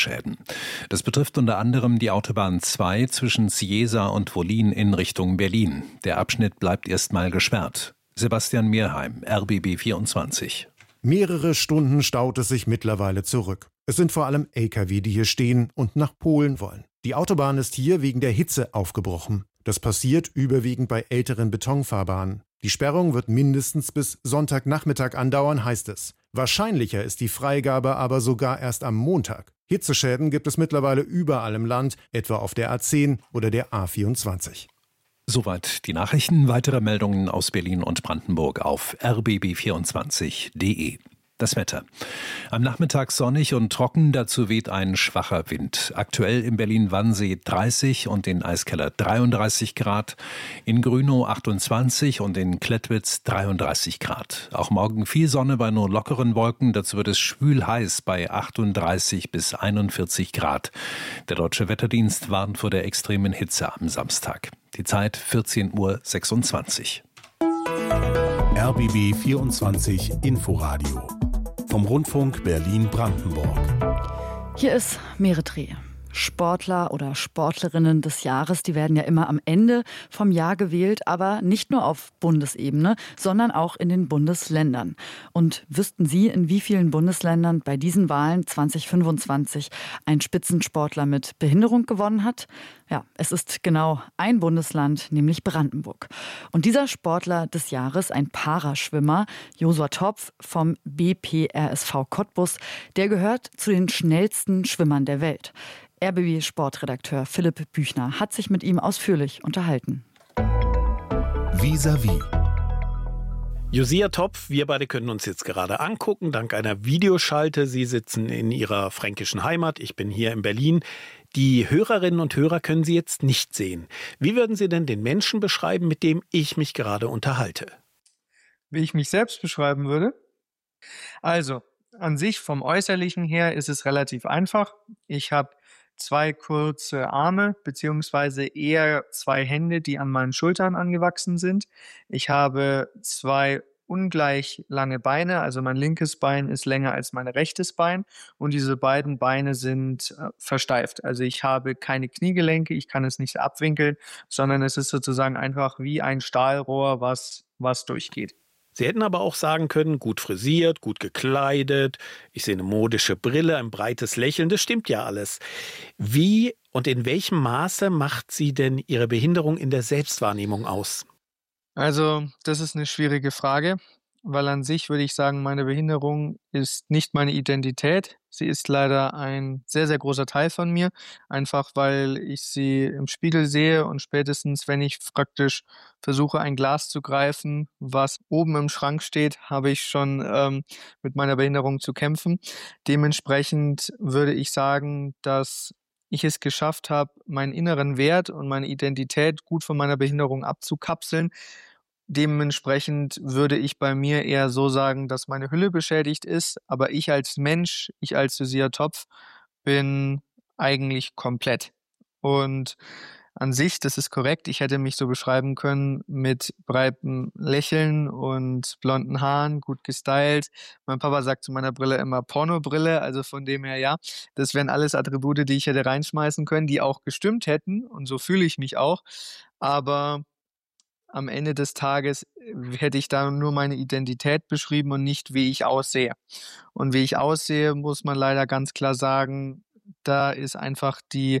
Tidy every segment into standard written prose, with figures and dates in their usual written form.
Hitzeschäden. Das betrifft unter anderem die Autobahn 2 zwischen Cieza und Wollin in Richtung Berlin. Der Abschnitt bleibt erstmal gesperrt. Sebastian Mehrheim, RBB 24. Mehrere Stunden staut es sich mittlerweile zurück. Es sind vor allem Lkw, die hier stehen und nach Polen wollen. Die Autobahn ist hier wegen der Hitze aufgebrochen. Das passiert überwiegend bei älteren Betonfahrbahnen. Die Sperrung wird mindestens bis Sonntagnachmittag andauern, heißt es. Wahrscheinlicher ist die Freigabe aber sogar erst am Montag. Hitzeschäden gibt es mittlerweile überall im Land, etwa auf der A10 oder der A24. Soweit die Nachrichten. Weitere Meldungen aus Berlin und Brandenburg auf rbb24.de. Das Wetter. Am Nachmittag sonnig und trocken, dazu weht ein schwacher Wind. Aktuell in Berlin-Wannsee 30 und in Eiskeller 33 Grad, in Grünow 28 und in Klettwitz 33 Grad. Auch morgen viel Sonne bei nur lockeren Wolken, dazu wird es schwül heiß bei 38 bis 41 Grad. Der Deutsche Wetterdienst warnt vor der extremen Hitze am Samstag. Die Zeit 14:26 Uhr. RBB 24 Inforadio vom Rundfunk Berlin-Brandenburg. Hier ist Meretreh. Sportler oder Sportlerinnen des Jahres, die werden ja immer am Ende vom Jahr gewählt, aber nicht nur auf Bundesebene, sondern auch in den Bundesländern. Und wüssten Sie, in wie vielen Bundesländern bei diesen Wahlen 2025 ein Spitzensportler mit Behinderung gewonnen hat? Ja, es ist genau ein Bundesland, nämlich Brandenburg. Und dieser Sportler des Jahres, ein Paraschwimmer, Josua Topf vom BPRSV Cottbus, der gehört zu den schnellsten Schwimmern der Welt. RBB-Sportredakteur Philipp Büchner hat sich mit ihm ausführlich unterhalten. Vis-à-vis. Josua Topf, wir beide können uns jetzt gerade angucken, dank einer Videoschalte. Sie sitzen in Ihrer fränkischen Heimat, ich bin hier in Berlin. Die Hörerinnen und Hörer können Sie jetzt nicht sehen. Wie würden Sie denn den Menschen beschreiben, mit dem ich mich gerade unterhalte? Wie ich mich selbst beschreiben würde? Also, an sich vom Äußerlichen her ist es relativ einfach. Ich habe 2 kurze Arme, beziehungsweise eher 2 Hände, die an meinen Schultern angewachsen sind. Ich habe 2 ungleich lange Beine, also mein linkes Bein ist länger als mein rechtes Bein und diese beiden Beine sind versteift. Also ich habe keine Kniegelenke, ich kann es nicht abwinkeln, sondern es ist sozusagen einfach wie ein Stahlrohr, was durchgeht. Sie hätten aber auch sagen können, gut frisiert, gut gekleidet, ich sehe eine modische Brille, ein breites Lächeln, das stimmt ja alles. Wie und in welchem Maße macht Sie denn Ihre Behinderung in der Selbstwahrnehmung aus? Also, das ist eine schwierige Frage, weil an sich würde ich sagen, meine Behinderung ist nicht meine Identität. Sie ist leider ein sehr, sehr großer Teil von mir, einfach weil ich sie im Spiegel sehe und spätestens, wenn ich praktisch versuche, ein Glas zu greifen, was oben im Schrank steht, habe ich schon mit meiner Behinderung zu kämpfen. Dementsprechend würde ich sagen, dass ich es geschafft habe, meinen inneren Wert und meine Identität gut von meiner Behinderung abzukapseln. Dementsprechend würde ich bei mir eher so sagen, dass meine Hülle beschädigt ist, aber ich als Mensch, ich als Josua Topf, bin eigentlich komplett. Und an sich, das ist korrekt, ich hätte mich so beschreiben können mit breitem Lächeln und blonden Haaren, gut gestylt. Mein Papa sagt zu meiner Brille immer Pornobrille, also von dem her ja, das wären alles Attribute, die ich hätte reinschmeißen können, die auch gestimmt hätten und so fühle ich mich auch, aber am Ende des Tages hätte ich da nur meine Identität beschrieben und nicht, wie ich aussehe. Und wie ich aussehe, muss man leider ganz klar sagen, da ist einfach die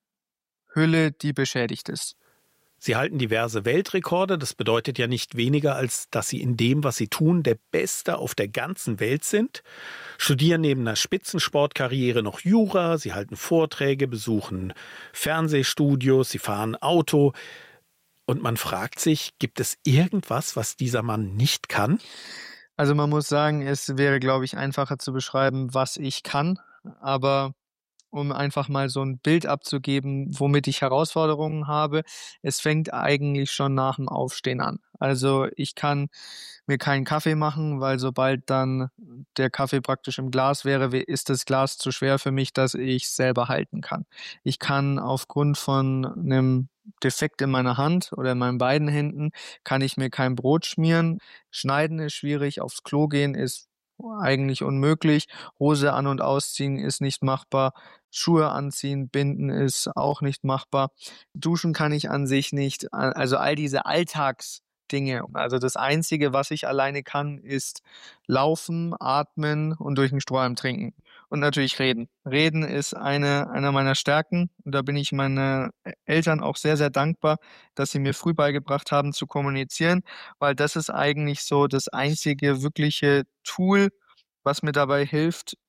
Hülle, die beschädigt ist. Sie halten diverse Weltrekorde, das bedeutet ja nicht weniger, als dass Sie in dem, was Sie tun, der Beste auf der ganzen Welt sind. Studieren neben einer Spitzensportkarriere noch Jura, Sie halten Vorträge, besuchen Fernsehstudios, Sie fahren Auto. Und man fragt sich, gibt es irgendwas, was dieser Mann nicht kann? Also man muss sagen, es wäre, glaube ich, einfacher zu beschreiben, was ich kann. Aber um einfach mal so ein Bild abzugeben, womit ich Herausforderungen habe, es fängt eigentlich schon nach dem Aufstehen an. Also ich kann mir keinen Kaffee machen, weil sobald dann der Kaffee praktisch im Glas wäre, ist das Glas zu schwer für mich, dass ich selber halten kann. Ich kann aufgrund von einem Defekt in meiner Hand oder in meinen beiden Händen, kann ich mir kein Brot schmieren. Schneiden ist schwierig, aufs Klo gehen ist eigentlich unmöglich. Hose an- und ausziehen ist nicht machbar. Schuhe anziehen, binden ist auch nicht machbar. Duschen kann ich an sich nicht. Also all diese Alltagsdinge. Also das Einzige, was ich alleine kann, ist laufen, atmen und durch den Strohhalm trinken. Und natürlich reden. Reden ist einer meiner Stärken. Und da bin ich meinen Eltern auch sehr, sehr dankbar, dass sie mir früh beigebracht haben zu kommunizieren, weil das ist eigentlich so das einzige wirkliche Tool, was mir dabei hilft,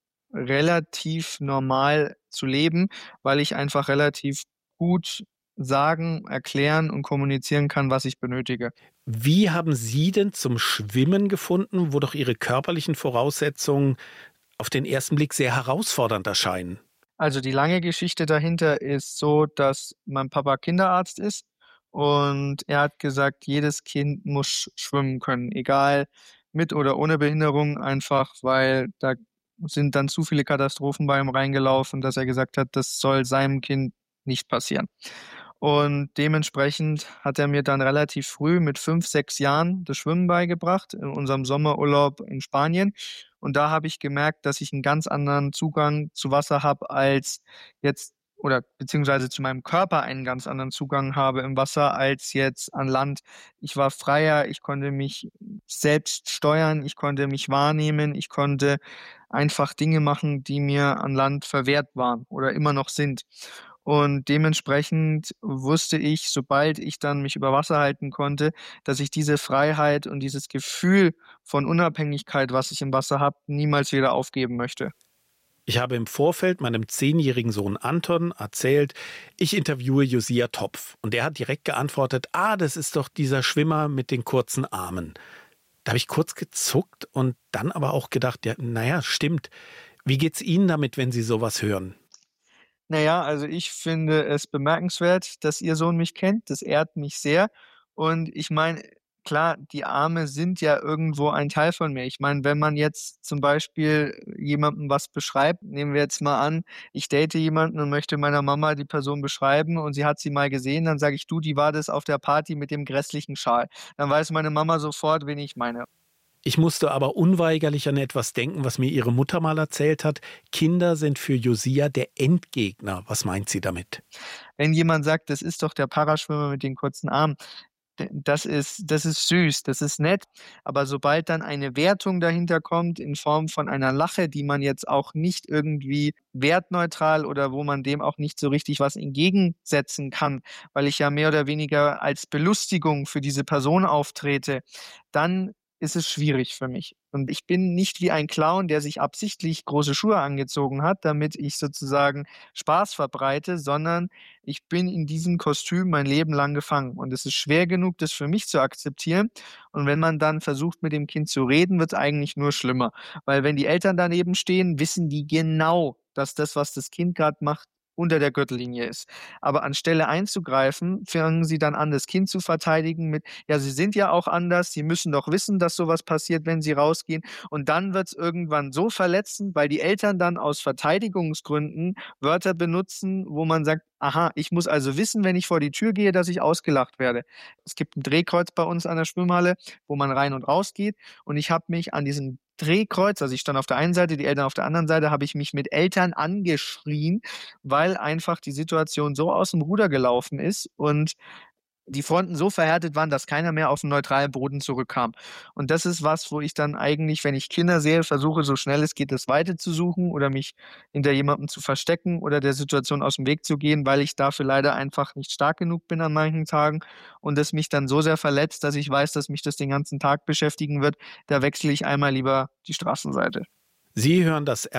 relativ normal zu leben, weil ich einfach relativ gut sagen, erklären und kommunizieren kann, was ich benötige. Wie haben Sie denn zum Schwimmen gefunden, wo doch Ihre körperlichen Voraussetzungen auf den ersten Blick sehr herausfordernd erscheinen? Also die lange Geschichte dahinter ist so, dass mein Papa Kinderarzt ist und er hat gesagt, jedes Kind muss schwimmen können, egal mit oder ohne Behinderung, einfach weil da sind dann zu viele Katastrophen bei ihm reingelaufen, dass er gesagt hat, das soll seinem Kind nicht passieren. Und dementsprechend hat er mir dann relativ früh mit 5, 6 Jahren das Schwimmen beigebracht in unserem Sommerurlaub in Spanien. Und da habe ich gemerkt, dass ich einen ganz anderen Zugang zu Wasser habe als jetzt oder beziehungsweise zu meinem Körper einen ganz anderen Zugang habe im Wasser als jetzt an Land. Ich war freier, ich konnte mich selbst steuern, ich konnte mich wahrnehmen, ich konnte einfach Dinge machen, die mir an Land verwehrt waren oder immer noch sind. Und dementsprechend wusste ich, sobald ich dann mich über Wasser halten konnte, dass ich diese Freiheit und dieses Gefühl von Unabhängigkeit, was ich im Wasser habe, niemals wieder aufgeben möchte. Ich habe im Vorfeld meinem 10-jährigen Sohn Anton erzählt, ich interviewe Josia Topf. Und er hat direkt geantwortet, das ist doch dieser Schwimmer mit den kurzen Armen. Da habe ich kurz gezuckt und dann aber auch gedacht, ja, naja, stimmt. Wie geht's Ihnen damit, wenn Sie sowas hören? Naja, also ich finde es bemerkenswert, dass Ihr Sohn mich kennt. Das ehrt mich sehr. Und ich meine, klar, die Arme sind ja irgendwo ein Teil von mir. Ich meine, wenn man jetzt zum Beispiel jemandem was beschreibt, nehmen wir jetzt mal an, ich date jemanden und möchte meiner Mama die Person beschreiben und sie hat sie mal gesehen, dann sage ich, du, die war das auf der Party mit dem grässlichen Schal. Dann weiß meine Mama sofort, wen ich meine. Ich musste aber unweigerlich an etwas denken, was mir ihre Mutter mal erzählt hat. Kinder sind für Josia der Endgegner. Was meint sie damit? Wenn jemand sagt, das ist doch der Paraschwimmer mit den kurzen Armen, das ist süß, das ist nett, aber sobald dann eine Wertung dahinter kommt in Form von einer Lache, die man jetzt auch nicht irgendwie wertneutral oder wo man dem auch nicht so richtig was entgegensetzen kann, weil ich ja mehr oder weniger als Belustigung für diese Person auftrete, dann ist es schwierig für mich. Und ich bin nicht wie ein Clown, der sich absichtlich große Schuhe angezogen hat, damit ich sozusagen Spaß verbreite, sondern ich bin in diesem Kostüm mein Leben lang gefangen. Und es ist schwer genug, das für mich zu akzeptieren. Und wenn man dann versucht, mit dem Kind zu reden, wird es eigentlich nur schlimmer. Weil wenn die Eltern daneben stehen, wissen die genau, dass das, was das Kind gerade macht, unter der Gürtellinie ist. Aber anstelle einzugreifen, fangen sie dann an, das Kind zu verteidigen mit, ja, sie sind ja auch anders, sie müssen doch wissen, dass sowas passiert, wenn sie rausgehen. Und dann wird es irgendwann so verletzend, weil die Eltern dann aus Verteidigungsgründen Wörter benutzen, wo man sagt, aha, ich muss also wissen, wenn ich vor die Tür gehe, dass ich ausgelacht werde. Es gibt ein Drehkreuz bei uns an der Schwimmhalle, wo man rein und raus geht. Und ich habe mich an diesem Drehkreuz, also ich stand auf der einen Seite, die Eltern auf der anderen Seite, habe ich mich mit Eltern angeschrien, weil einfach die Situation so aus dem Ruder gelaufen ist und die Fronten so verhärtet waren, dass keiner mehr auf den neutralen Boden zurückkam. Und das ist was, wo ich dann eigentlich, wenn ich Kinder sehe, versuche, so schnell es geht, das Weite zu suchen oder mich hinter jemandem zu verstecken oder der Situation aus dem Weg zu gehen, weil ich dafür leider einfach nicht stark genug bin an manchen Tagen und es mich dann so sehr verletzt, dass ich weiß, dass mich das den ganzen Tag beschäftigen wird. Da wechsle ich einmal lieber die Straßenseite. Sie hören das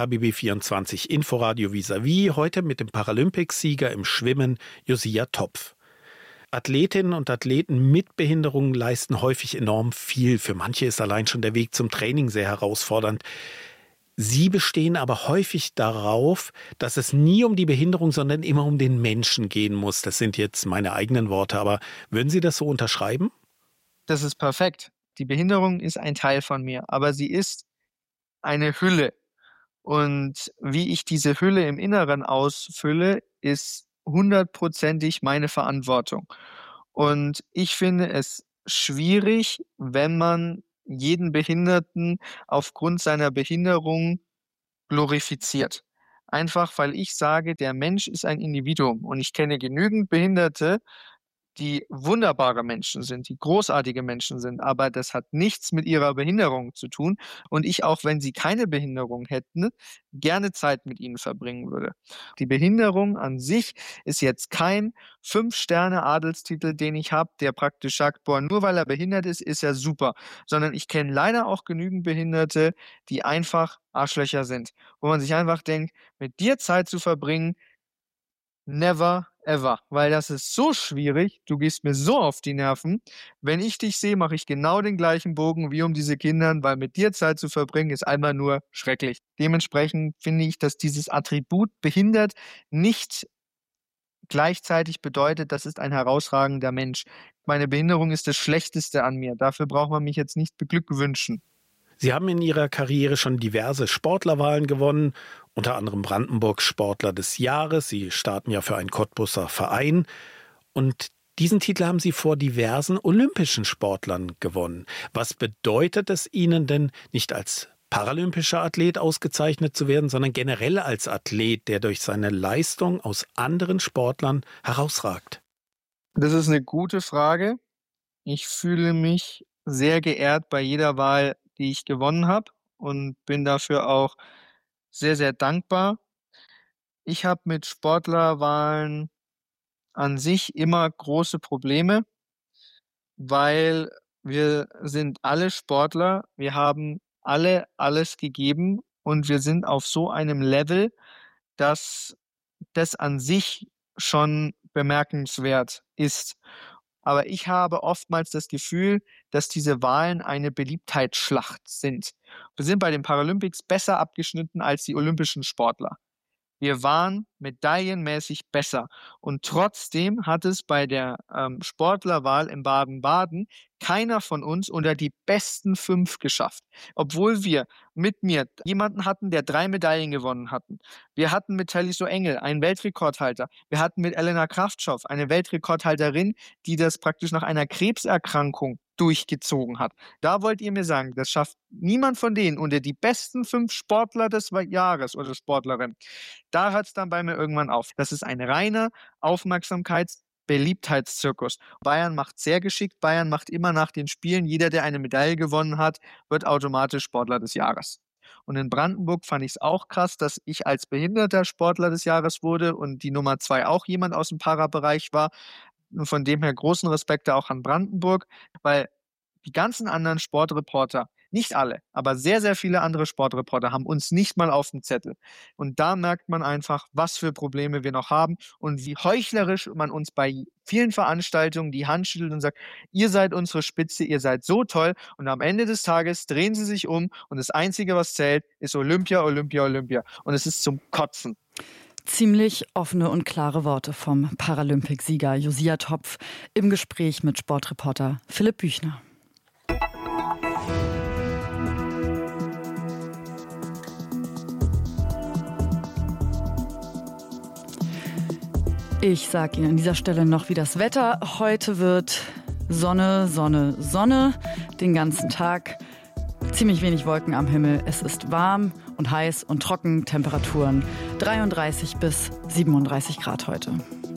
RBB24 Inforadio vis-à-vis, heute mit dem Paralympicsieger im Schwimmen Josia Topf. Athletinnen und Athleten mit Behinderungen leisten häufig enorm viel. Für manche ist allein schon der Weg zum Training sehr herausfordernd. Sie bestehen aber häufig darauf, dass es nie um die Behinderung, sondern immer um den Menschen gehen muss. Das sind jetzt meine eigenen Worte, aber würden Sie das so unterschreiben? Das ist perfekt. Die Behinderung ist ein Teil von mir, aber sie ist eine Hülle. Und wie ich diese Hülle im Inneren ausfülle, ist 100%ig meine Verantwortung. Und ich finde es schwierig, wenn man jeden Behinderten aufgrund seiner Behinderung glorifiziert. Einfach, weil ich sage, der Mensch ist ein Individuum und ich kenne genügend Behinderte, die wunderbare Menschen sind, die großartige Menschen sind, aber das hat nichts mit ihrer Behinderung zu tun und ich, auch wenn sie keine Behinderung hätten, gerne Zeit mit ihnen verbringen würde. Die Behinderung an sich ist jetzt kein 5-Sterne-Adelstitel, den ich habe, der praktisch sagt, boah, nur weil er behindert ist er super, sondern ich kenne leider auch genügend Behinderte, die einfach Arschlöcher sind, wo man sich einfach denkt, mit dir Zeit zu verbringen, never ever, weil das ist so schwierig, du gehst mir so auf die Nerven. Wenn ich dich sehe, mache ich genau den gleichen Bogen wie um diese Kindern, weil mit dir Zeit zu verbringen ist einmal nur schrecklich. Dementsprechend finde ich, dass dieses Attribut behindert nicht gleichzeitig bedeutet, das ist ein herausragender Mensch. Meine Behinderung ist das Schlechteste an mir. Dafür braucht man mich jetzt nicht beglückwünschen. Sie haben in Ihrer Karriere schon diverse Sportlerwahlen gewonnen, unter anderem Brandenburg Sportler des Jahres. Sie starten ja für einen Cottbuser Verein. Und diesen Titel haben Sie vor diversen olympischen Sportlern gewonnen. Was bedeutet es Ihnen denn, nicht als paralympischer Athlet ausgezeichnet zu werden, sondern generell als Athlet, der durch seine Leistung aus anderen Sportlern herausragt? Das ist eine gute Frage. Ich fühle mich sehr geehrt bei jeder Wahl, die ich gewonnen habe und bin dafür auch sehr, sehr dankbar. Ich habe mit Sportlerwahlen an sich immer große Probleme, weil wir sind alle Sportler, wir haben alle alles gegeben und wir sind auf so einem Level, dass das an sich schon bemerkenswert ist. Aber ich habe oftmals das Gefühl, dass diese Wahlen eine Beliebtheitsschlacht sind. Wir sind bei den Paralympics besser abgeschnitten als die olympischen Sportler. Wir waren medaillenmäßig besser. Und trotzdem hat es bei der Sportlerwahl in Baden-Baden keiner von uns unter die besten 5 geschafft. Obwohl wir mit mir jemanden hatten, der 3 Medaillen gewonnen hatten. Wir hatten mit Taliso Engel einen Weltrekordhalter. Wir hatten mit Elena Kraftschow eine Weltrekordhalterin, die das praktisch nach einer Krebserkrankung durchgezogen hat. Da wollt ihr mir sagen, das schafft niemand von denen unter die besten 5 Sportler des Jahres oder Sportlerin. Da hört es dann bei mir irgendwann auf. Das ist ein reiner Beliebtheitszirkus. Bayern macht sehr geschickt. Bayern macht immer nach den Spielen, jeder, der eine Medaille gewonnen hat, wird automatisch Sportler des Jahres. Und in Brandenburg fand ich es auch krass, dass ich als behinderter Sportler des Jahres wurde und die Nummer 2 auch jemand aus dem Parabereich war. Von dem her großen Respekt auch an Brandenburg, weil die ganzen anderen Sportreporter, nicht alle, aber sehr, sehr viele andere Sportreporter haben uns nicht mal auf dem Zettel. Und da merkt man einfach, was für Probleme wir noch haben und wie heuchlerisch man uns bei vielen Veranstaltungen die Hand schüttelt und sagt, ihr seid unsere Spitze, ihr seid so toll. Und am Ende des Tages drehen sie sich um und das Einzige, was zählt, ist Olympia, Olympia, Olympia. Und es ist zum Kotzen. Ziemlich offene und klare Worte vom Paralympicsieger Josia Topf im Gespräch mit Sportreporter Philipp Büchner. Ich sage Ihnen an dieser Stelle noch, wie das Wetter heute wird. Sonne, Sonne, Sonne den ganzen Tag. Ziemlich wenig Wolken am Himmel. Es ist warm und heiß und trocken. Temperaturen 33 bis 37 Grad heute.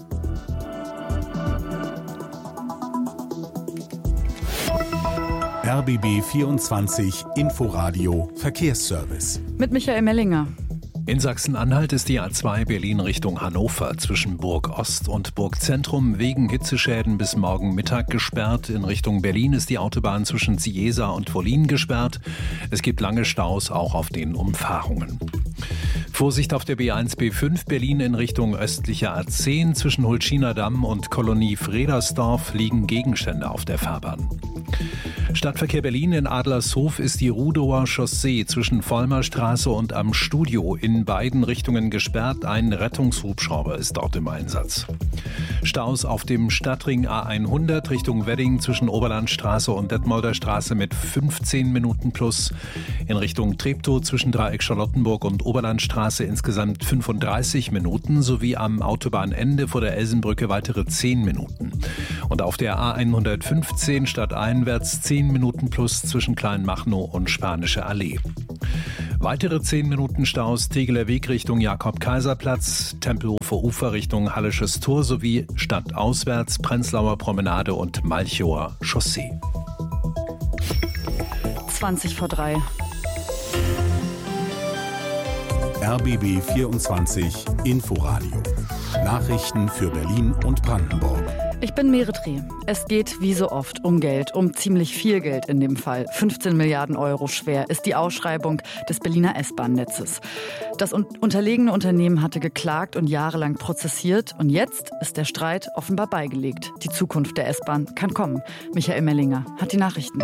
RBB 24 Inforadio Verkehrsservice. Mit Michael Mellinger. In Sachsen-Anhalt ist die A2 Berlin Richtung Hannover zwischen Burg Ost und Burg Zentrum wegen Hitzeschäden bis morgen Mittag gesperrt. In Richtung Berlin ist die Autobahn zwischen Ciesa und Wollin gesperrt. Es gibt lange Staus auch auf den Umfahrungen. Vorsicht auf der B1 B5 Berlin in Richtung östlicher A10. Zwischen Hultschiner Damm und Kolonie Fredersdorf liegen Gegenstände auf der Fahrbahn. Stadtverkehr Berlin in Adlershof ist die Rudower Chaussee zwischen Vollmerstraße und Am Studio in beiden Richtungen gesperrt. Ein Rettungshubschrauber ist dort im Einsatz. Staus auf dem Stadtring A100 Richtung Wedding zwischen Oberlandstraße und Detmolder Straße mit 15 Minuten plus. In Richtung Treptow zwischen Dreieck Charlottenburg und Oberlandstraße insgesamt 35 Minuten sowie am Autobahnende vor der Elsenbrücke weitere 10 Minuten. Und auf der A115 stadteinwärts 10 10 Minuten plus zwischen Kleinmachnow und Spanische Allee. Weitere 10 Minuten Staus Tegeler Weg Richtung Jakob-Kaiser-Platz, Tempelhofer Ufer Richtung Hallisches Tor sowie stadtauswärts Prenzlauer Promenade und Malchower Chaussee. 3:20. RBB 24 Inforadio. Nachrichten für Berlin und Brandenburg. Ich bin Meretri. Es geht wie so oft um Geld, um ziemlich viel Geld in dem Fall. 15 Milliarden Euro schwer ist die Ausschreibung des Berliner S-Bahn-Netzes. Das unterlegene Unternehmen hatte geklagt und jahrelang prozessiert. Und jetzt ist der Streit offenbar beigelegt. Die Zukunft der S-Bahn kann kommen. Michael Mellinger hat die Nachrichten.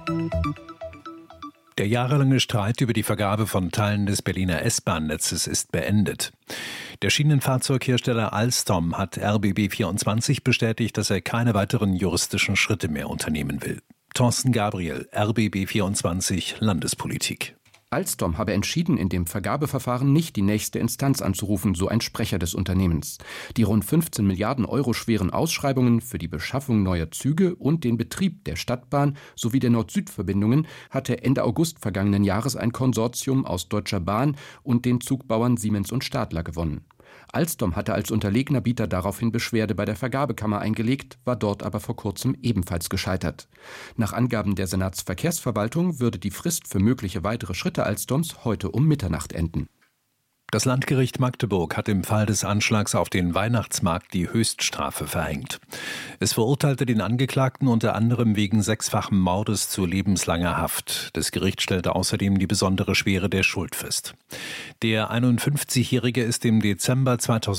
Der jahrelange Streit über die Vergabe von Teilen des Berliner S-Bahn-Netzes ist beendet. Der Schienenfahrzeughersteller Alstom hat RBB 24 bestätigt, dass er keine weiteren juristischen Schritte mehr unternehmen will. Thorsten Gabriel, RBB 24 Landespolitik. Alstom habe entschieden, in dem Vergabeverfahren nicht die nächste Instanz anzurufen, so ein Sprecher des Unternehmens. Die rund 15 Milliarden Euro schweren Ausschreibungen für die Beschaffung neuer Züge und den Betrieb der Stadtbahn sowie der Nord-Süd-Verbindungen hatte Ende August vergangenen Jahres ein Konsortium aus Deutscher Bahn und den Zugbauern Siemens und Stadler gewonnen. Alstom hatte als unterlegener Bieter daraufhin Beschwerde bei der Vergabekammer eingelegt, war dort aber vor kurzem ebenfalls gescheitert. Nach Angaben der Senatsverkehrsverwaltung würde die Frist für mögliche weitere Schritte Alstoms heute um Mitternacht enden. Das Landgericht Magdeburg hat im Fall des Anschlags auf den Weihnachtsmarkt die Höchststrafe verhängt. Es verurteilte den Angeklagten unter anderem wegen 6-fachen Mordes zu lebenslanger Haft. Das Gericht stellte außerdem die besondere Schwere der Schuld fest. Der 51-Jährige ist im Dezember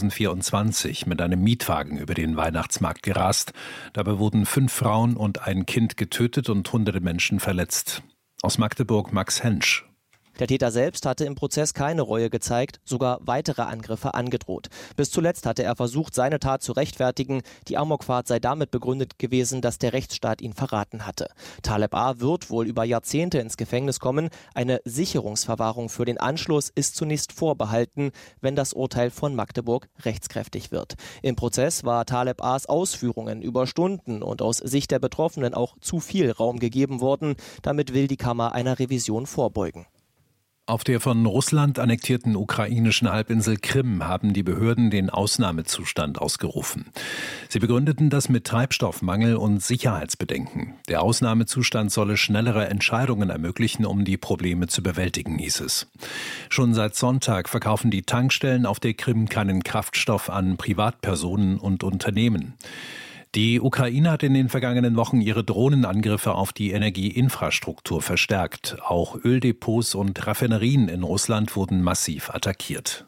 2024 mit einem Mietwagen über den Weihnachtsmarkt gerast. Dabei wurden 5 Frauen und ein Kind getötet und hunderte Menschen verletzt. Aus Magdeburg Max Hensch. Der Täter selbst hatte im Prozess keine Reue gezeigt, sogar weitere Angriffe angedroht. Bis zuletzt hatte er versucht, seine Tat zu rechtfertigen. Die Amokfahrt sei damit begründet gewesen, dass der Rechtsstaat ihn verraten hatte. Taleb A. wird wohl über Jahrzehnte ins Gefängnis kommen. Eine Sicherungsverwahrung für den Anschluss ist zunächst vorbehalten, wenn das Urteil von Magdeburg rechtskräftig wird. Im Prozess war Taleb A.s Ausführungen über Stunden und aus Sicht der Betroffenen auch zu viel Raum gegeben worden. Damit will die Kammer einer Revision vorbeugen. Auf der von Russland annektierten ukrainischen Halbinsel Krim haben die Behörden den Ausnahmezustand ausgerufen. Sie begründeten das mit Treibstoffmangel und Sicherheitsbedenken. Der Ausnahmezustand solle schnellere Entscheidungen ermöglichen, um die Probleme zu bewältigen, hieß es. Schon seit Sonntag verkaufen die Tankstellen auf der Krim keinen Kraftstoff an Privatpersonen und Unternehmen. Die Ukraine hat in den vergangenen Wochen ihre Drohnenangriffe auf die Energieinfrastruktur verstärkt. Auch Öldepots und Raffinerien in Russland wurden massiv attackiert.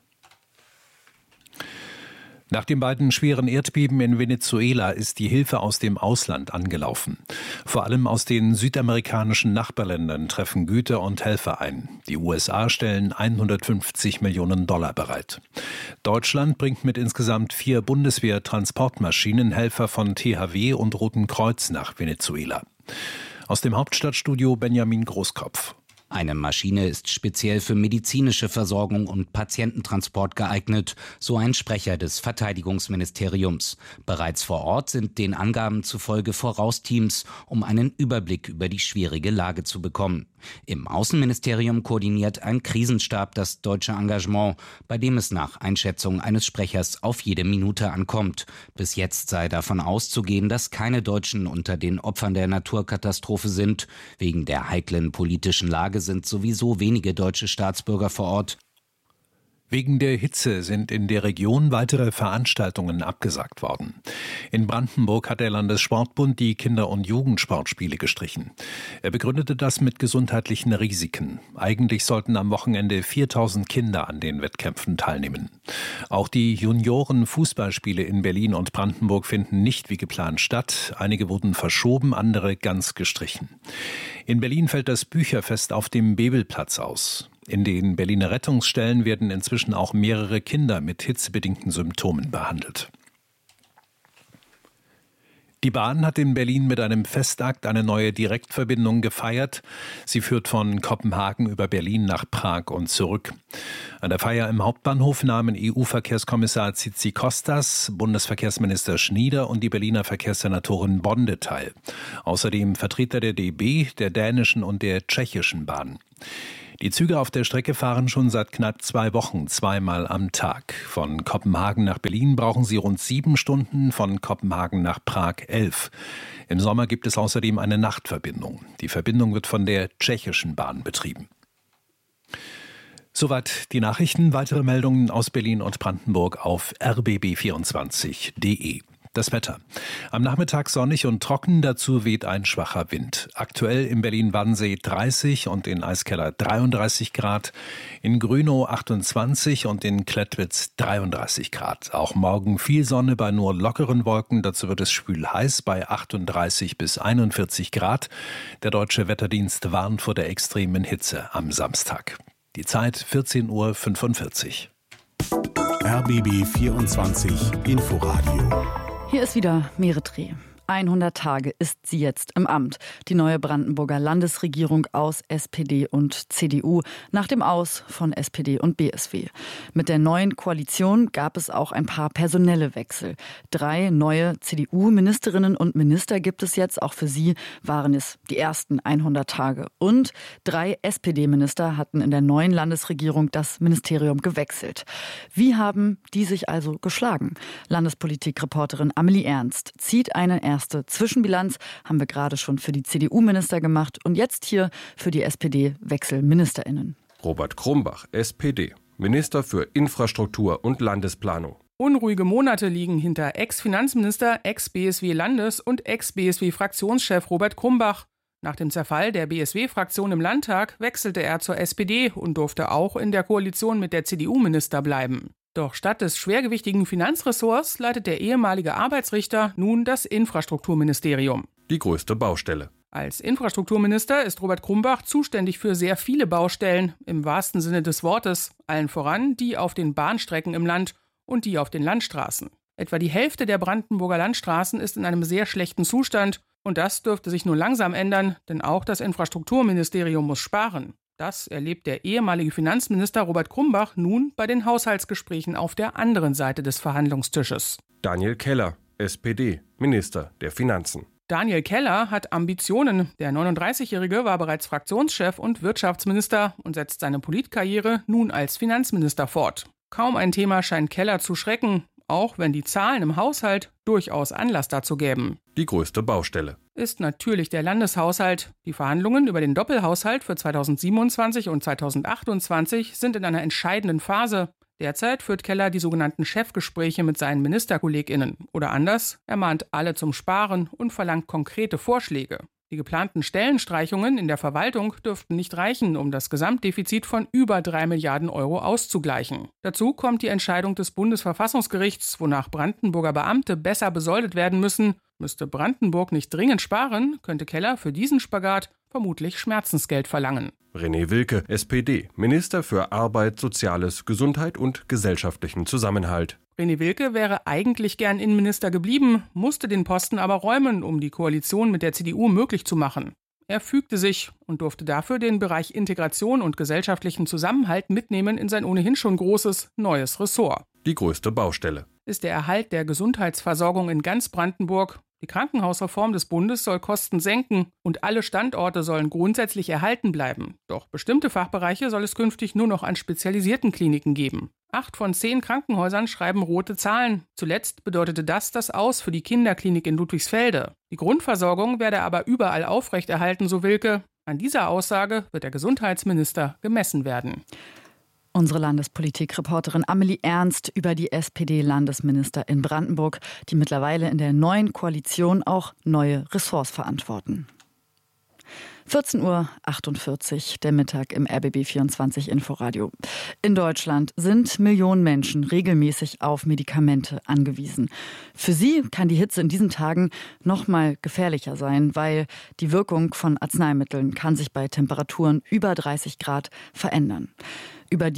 Nach den beiden schweren Erdbeben in Venezuela ist die Hilfe aus dem Ausland angelaufen. Vor allem aus den südamerikanischen Nachbarländern treffen Güter und Helfer ein. Die USA stellen $150 Millionen bereit. Deutschland bringt mit insgesamt 4 Bundeswehr-Transportmaschinen Helfer von THW und Roten Kreuz nach Venezuela. Aus dem Hauptstadtstudio Benjamin Großkopf. Eine Maschine ist speziell für medizinische Versorgung und Patiententransport geeignet, so ein Sprecher des Verteidigungsministeriums. Bereits vor Ort sind den Angaben zufolge Vorausteams, um einen Überblick über die schwierige Lage zu bekommen. Im Außenministerium koordiniert ein Krisenstab das deutsche Engagement, bei dem es nach Einschätzung eines Sprechers auf jede Minute ankommt. Bis jetzt sei davon auszugehen, dass keine Deutschen unter den Opfern der Naturkatastrophe sind. Wegen der heiklen politischen Lage sind sowieso wenige deutsche Staatsbürger vor Ort. Wegen der Hitze sind in der Region weitere Veranstaltungen abgesagt worden. In Brandenburg hat der Landessportbund die Kinder- und Jugendsportspiele gestrichen. Er begründete das mit gesundheitlichen Risiken. Eigentlich sollten am Wochenende 4.000 Kinder an den Wettkämpfen teilnehmen. Auch die Junioren-Fußballspiele in Berlin und Brandenburg finden nicht wie geplant statt. Einige wurden verschoben, andere ganz gestrichen. In Berlin fällt das Bücherfest auf dem Bebelplatz aus. In den Berliner Rettungsstellen werden inzwischen auch mehrere Kinder mit hitzebedingten Symptomen behandelt. Die Bahn hat in Berlin mit einem Festakt eine neue Direktverbindung gefeiert. Sie führt von Kopenhagen über Berlin nach Prag und zurück. An der Feier im Hauptbahnhof nahmen EU-Verkehrskommissar Tzitzikostas, Bundesverkehrsminister Schnieder und die Berliner Verkehrssenatorin Bonde teil. Außerdem Vertreter der DB, der dänischen und der tschechischen Bahn. Die Züge auf der Strecke fahren schon seit knapp 2 Wochen, zweimal am Tag. Von Kopenhagen nach Berlin brauchen sie rund 7 Stunden, von Kopenhagen nach Prag 11. Im Sommer gibt es außerdem eine Nachtverbindung. Die Verbindung wird von der tschechischen Bahn betrieben. Soweit die Nachrichten. Weitere Meldungen aus Berlin und Brandenburg auf rbb24.de. Das Wetter. Am Nachmittag sonnig und trocken, dazu weht ein schwacher Wind. Aktuell in Berlin-Wannsee 30 und in Eiskeller 33 Grad, in Grünow 28 und in Klettwitz 33 Grad. Auch morgen viel Sonne bei nur lockeren Wolken, dazu wird es schwül heiß bei 38 bis 41 Grad. Der Deutsche Wetterdienst warnt vor der extremen Hitze am Samstag. Die Zeit 14:45 Uhr. RBB 24 Inforadio. Hier ist wieder Meretreh. 100 Tage ist sie jetzt im Amt, die neue Brandenburger Landesregierung aus SPD und CDU, nach dem Aus von SPD und BSW. Mit der neuen Koalition gab es auch ein paar personelle Wechsel. 3 neue CDU-Ministerinnen und Minister gibt es jetzt. Auch für sie waren es die ersten 100 Tage. Und 3 SPD-Minister hatten in der neuen Landesregierung das Ministerium gewechselt. Wie haben die sich also geschlagen? Landespolitik-Reporterin Amelie Ernst zieht eine erste Zwischenbilanz, haben wir gerade schon für die CDU-Minister gemacht und jetzt hier für die SPD-WechselministerInnen. Robert Krumbach, SPD, Minister für Infrastruktur und Landesplanung. Unruhige Monate liegen hinter Ex-Finanzminister, Ex-BSW-Landes- und Ex-BSW-Fraktionschef Robert Krumbach. Nach dem Zerfall der BSW-Fraktion im Landtag wechselte er zur SPD und durfte auch in der Koalition mit der CDU-Minister bleiben. Doch statt des schwergewichtigen Finanzressorts leitet der ehemalige Arbeitsrichter nun das Infrastrukturministerium. Die größte Baustelle. Als Infrastrukturminister ist Robert Krumbach zuständig für sehr viele Baustellen, im wahrsten Sinne des Wortes, allen voran die auf den Bahnstrecken im Land und die auf den Landstraßen. Etwa die Hälfte der Brandenburger Landstraßen ist in einem sehr schlechten Zustand und das dürfte sich nur langsam ändern, denn auch das Infrastrukturministerium muss sparen. Das erlebt der ehemalige Finanzminister Robert Krumbach nun bei den Haushaltsgesprächen auf der anderen Seite des Verhandlungstisches. Daniel Keller, SPD, Minister der Finanzen. Daniel Keller hat Ambitionen. Der 39-Jährige war bereits Fraktionschef und Wirtschaftsminister und setzt seine Politkarriere nun als Finanzminister fort. Kaum ein Thema scheint Keller zu schrecken, auch wenn die Zahlen im Haushalt durchaus Anlass dazu gäben. Die größte Baustelle ist natürlich der Landeshaushalt. Die Verhandlungen über den Doppelhaushalt für 2027 und 2028 sind in einer entscheidenden Phase. Derzeit führt Keller die sogenannten Chefgespräche mit seinen MinisterkollegInnen. Oder anders, er mahnt alle zum Sparen und verlangt konkrete Vorschläge. Die geplanten Stellenstreichungen in der Verwaltung dürften nicht reichen, um das Gesamtdefizit von über 3 Milliarden Euro auszugleichen. Dazu kommt die Entscheidung des Bundesverfassungsgerichts, wonach Brandenburger Beamte besser besoldet werden müssen. Müsste Brandenburg nicht dringend sparen, könnte Keller für diesen Spagat vermutlich Schmerzensgeld verlangen. René Wilke, SPD, Minister für Arbeit, Soziales, Gesundheit und gesellschaftlichen Zusammenhalt. René Wilke wäre eigentlich gern Innenminister geblieben, musste den Posten aber räumen, um die Koalition mit der CDU möglich zu machen. Er fügte sich und durfte dafür den Bereich Integration und gesellschaftlichen Zusammenhalt mitnehmen in sein ohnehin schon großes, neues Ressort. Die größte Baustelle ist der Erhalt der Gesundheitsversorgung in ganz Brandenburg. Die Krankenhausreform des Bundes soll Kosten senken und alle Standorte sollen grundsätzlich erhalten bleiben. Doch bestimmte Fachbereiche soll es künftig nur noch an spezialisierten Kliniken geben. 8 von 10 Krankenhäusern schreiben rote Zahlen. Zuletzt bedeutete das Aus für die Kinderklinik in Ludwigsfelde. Die Grundversorgung werde aber überall aufrechterhalten, so Wilke. An dieser Aussage wird der Gesundheitsminister gemessen werden. Unsere Landespolitik-Reporterin Amelie Ernst über die SPD-Landesminister in Brandenburg, die mittlerweile in der neuen Koalition auch neue Ressorts verantworten. 14:48 Uhr, der Mittag im RBB24 Inforadio. In Deutschland sind Millionen Menschen regelmäßig auf Medikamente angewiesen. Für sie kann die Hitze in diesen Tagen noch mal gefährlicher sein, weil die Wirkung von Arzneimitteln kann sich bei Temperaturen über 30 Grad verändern. Über die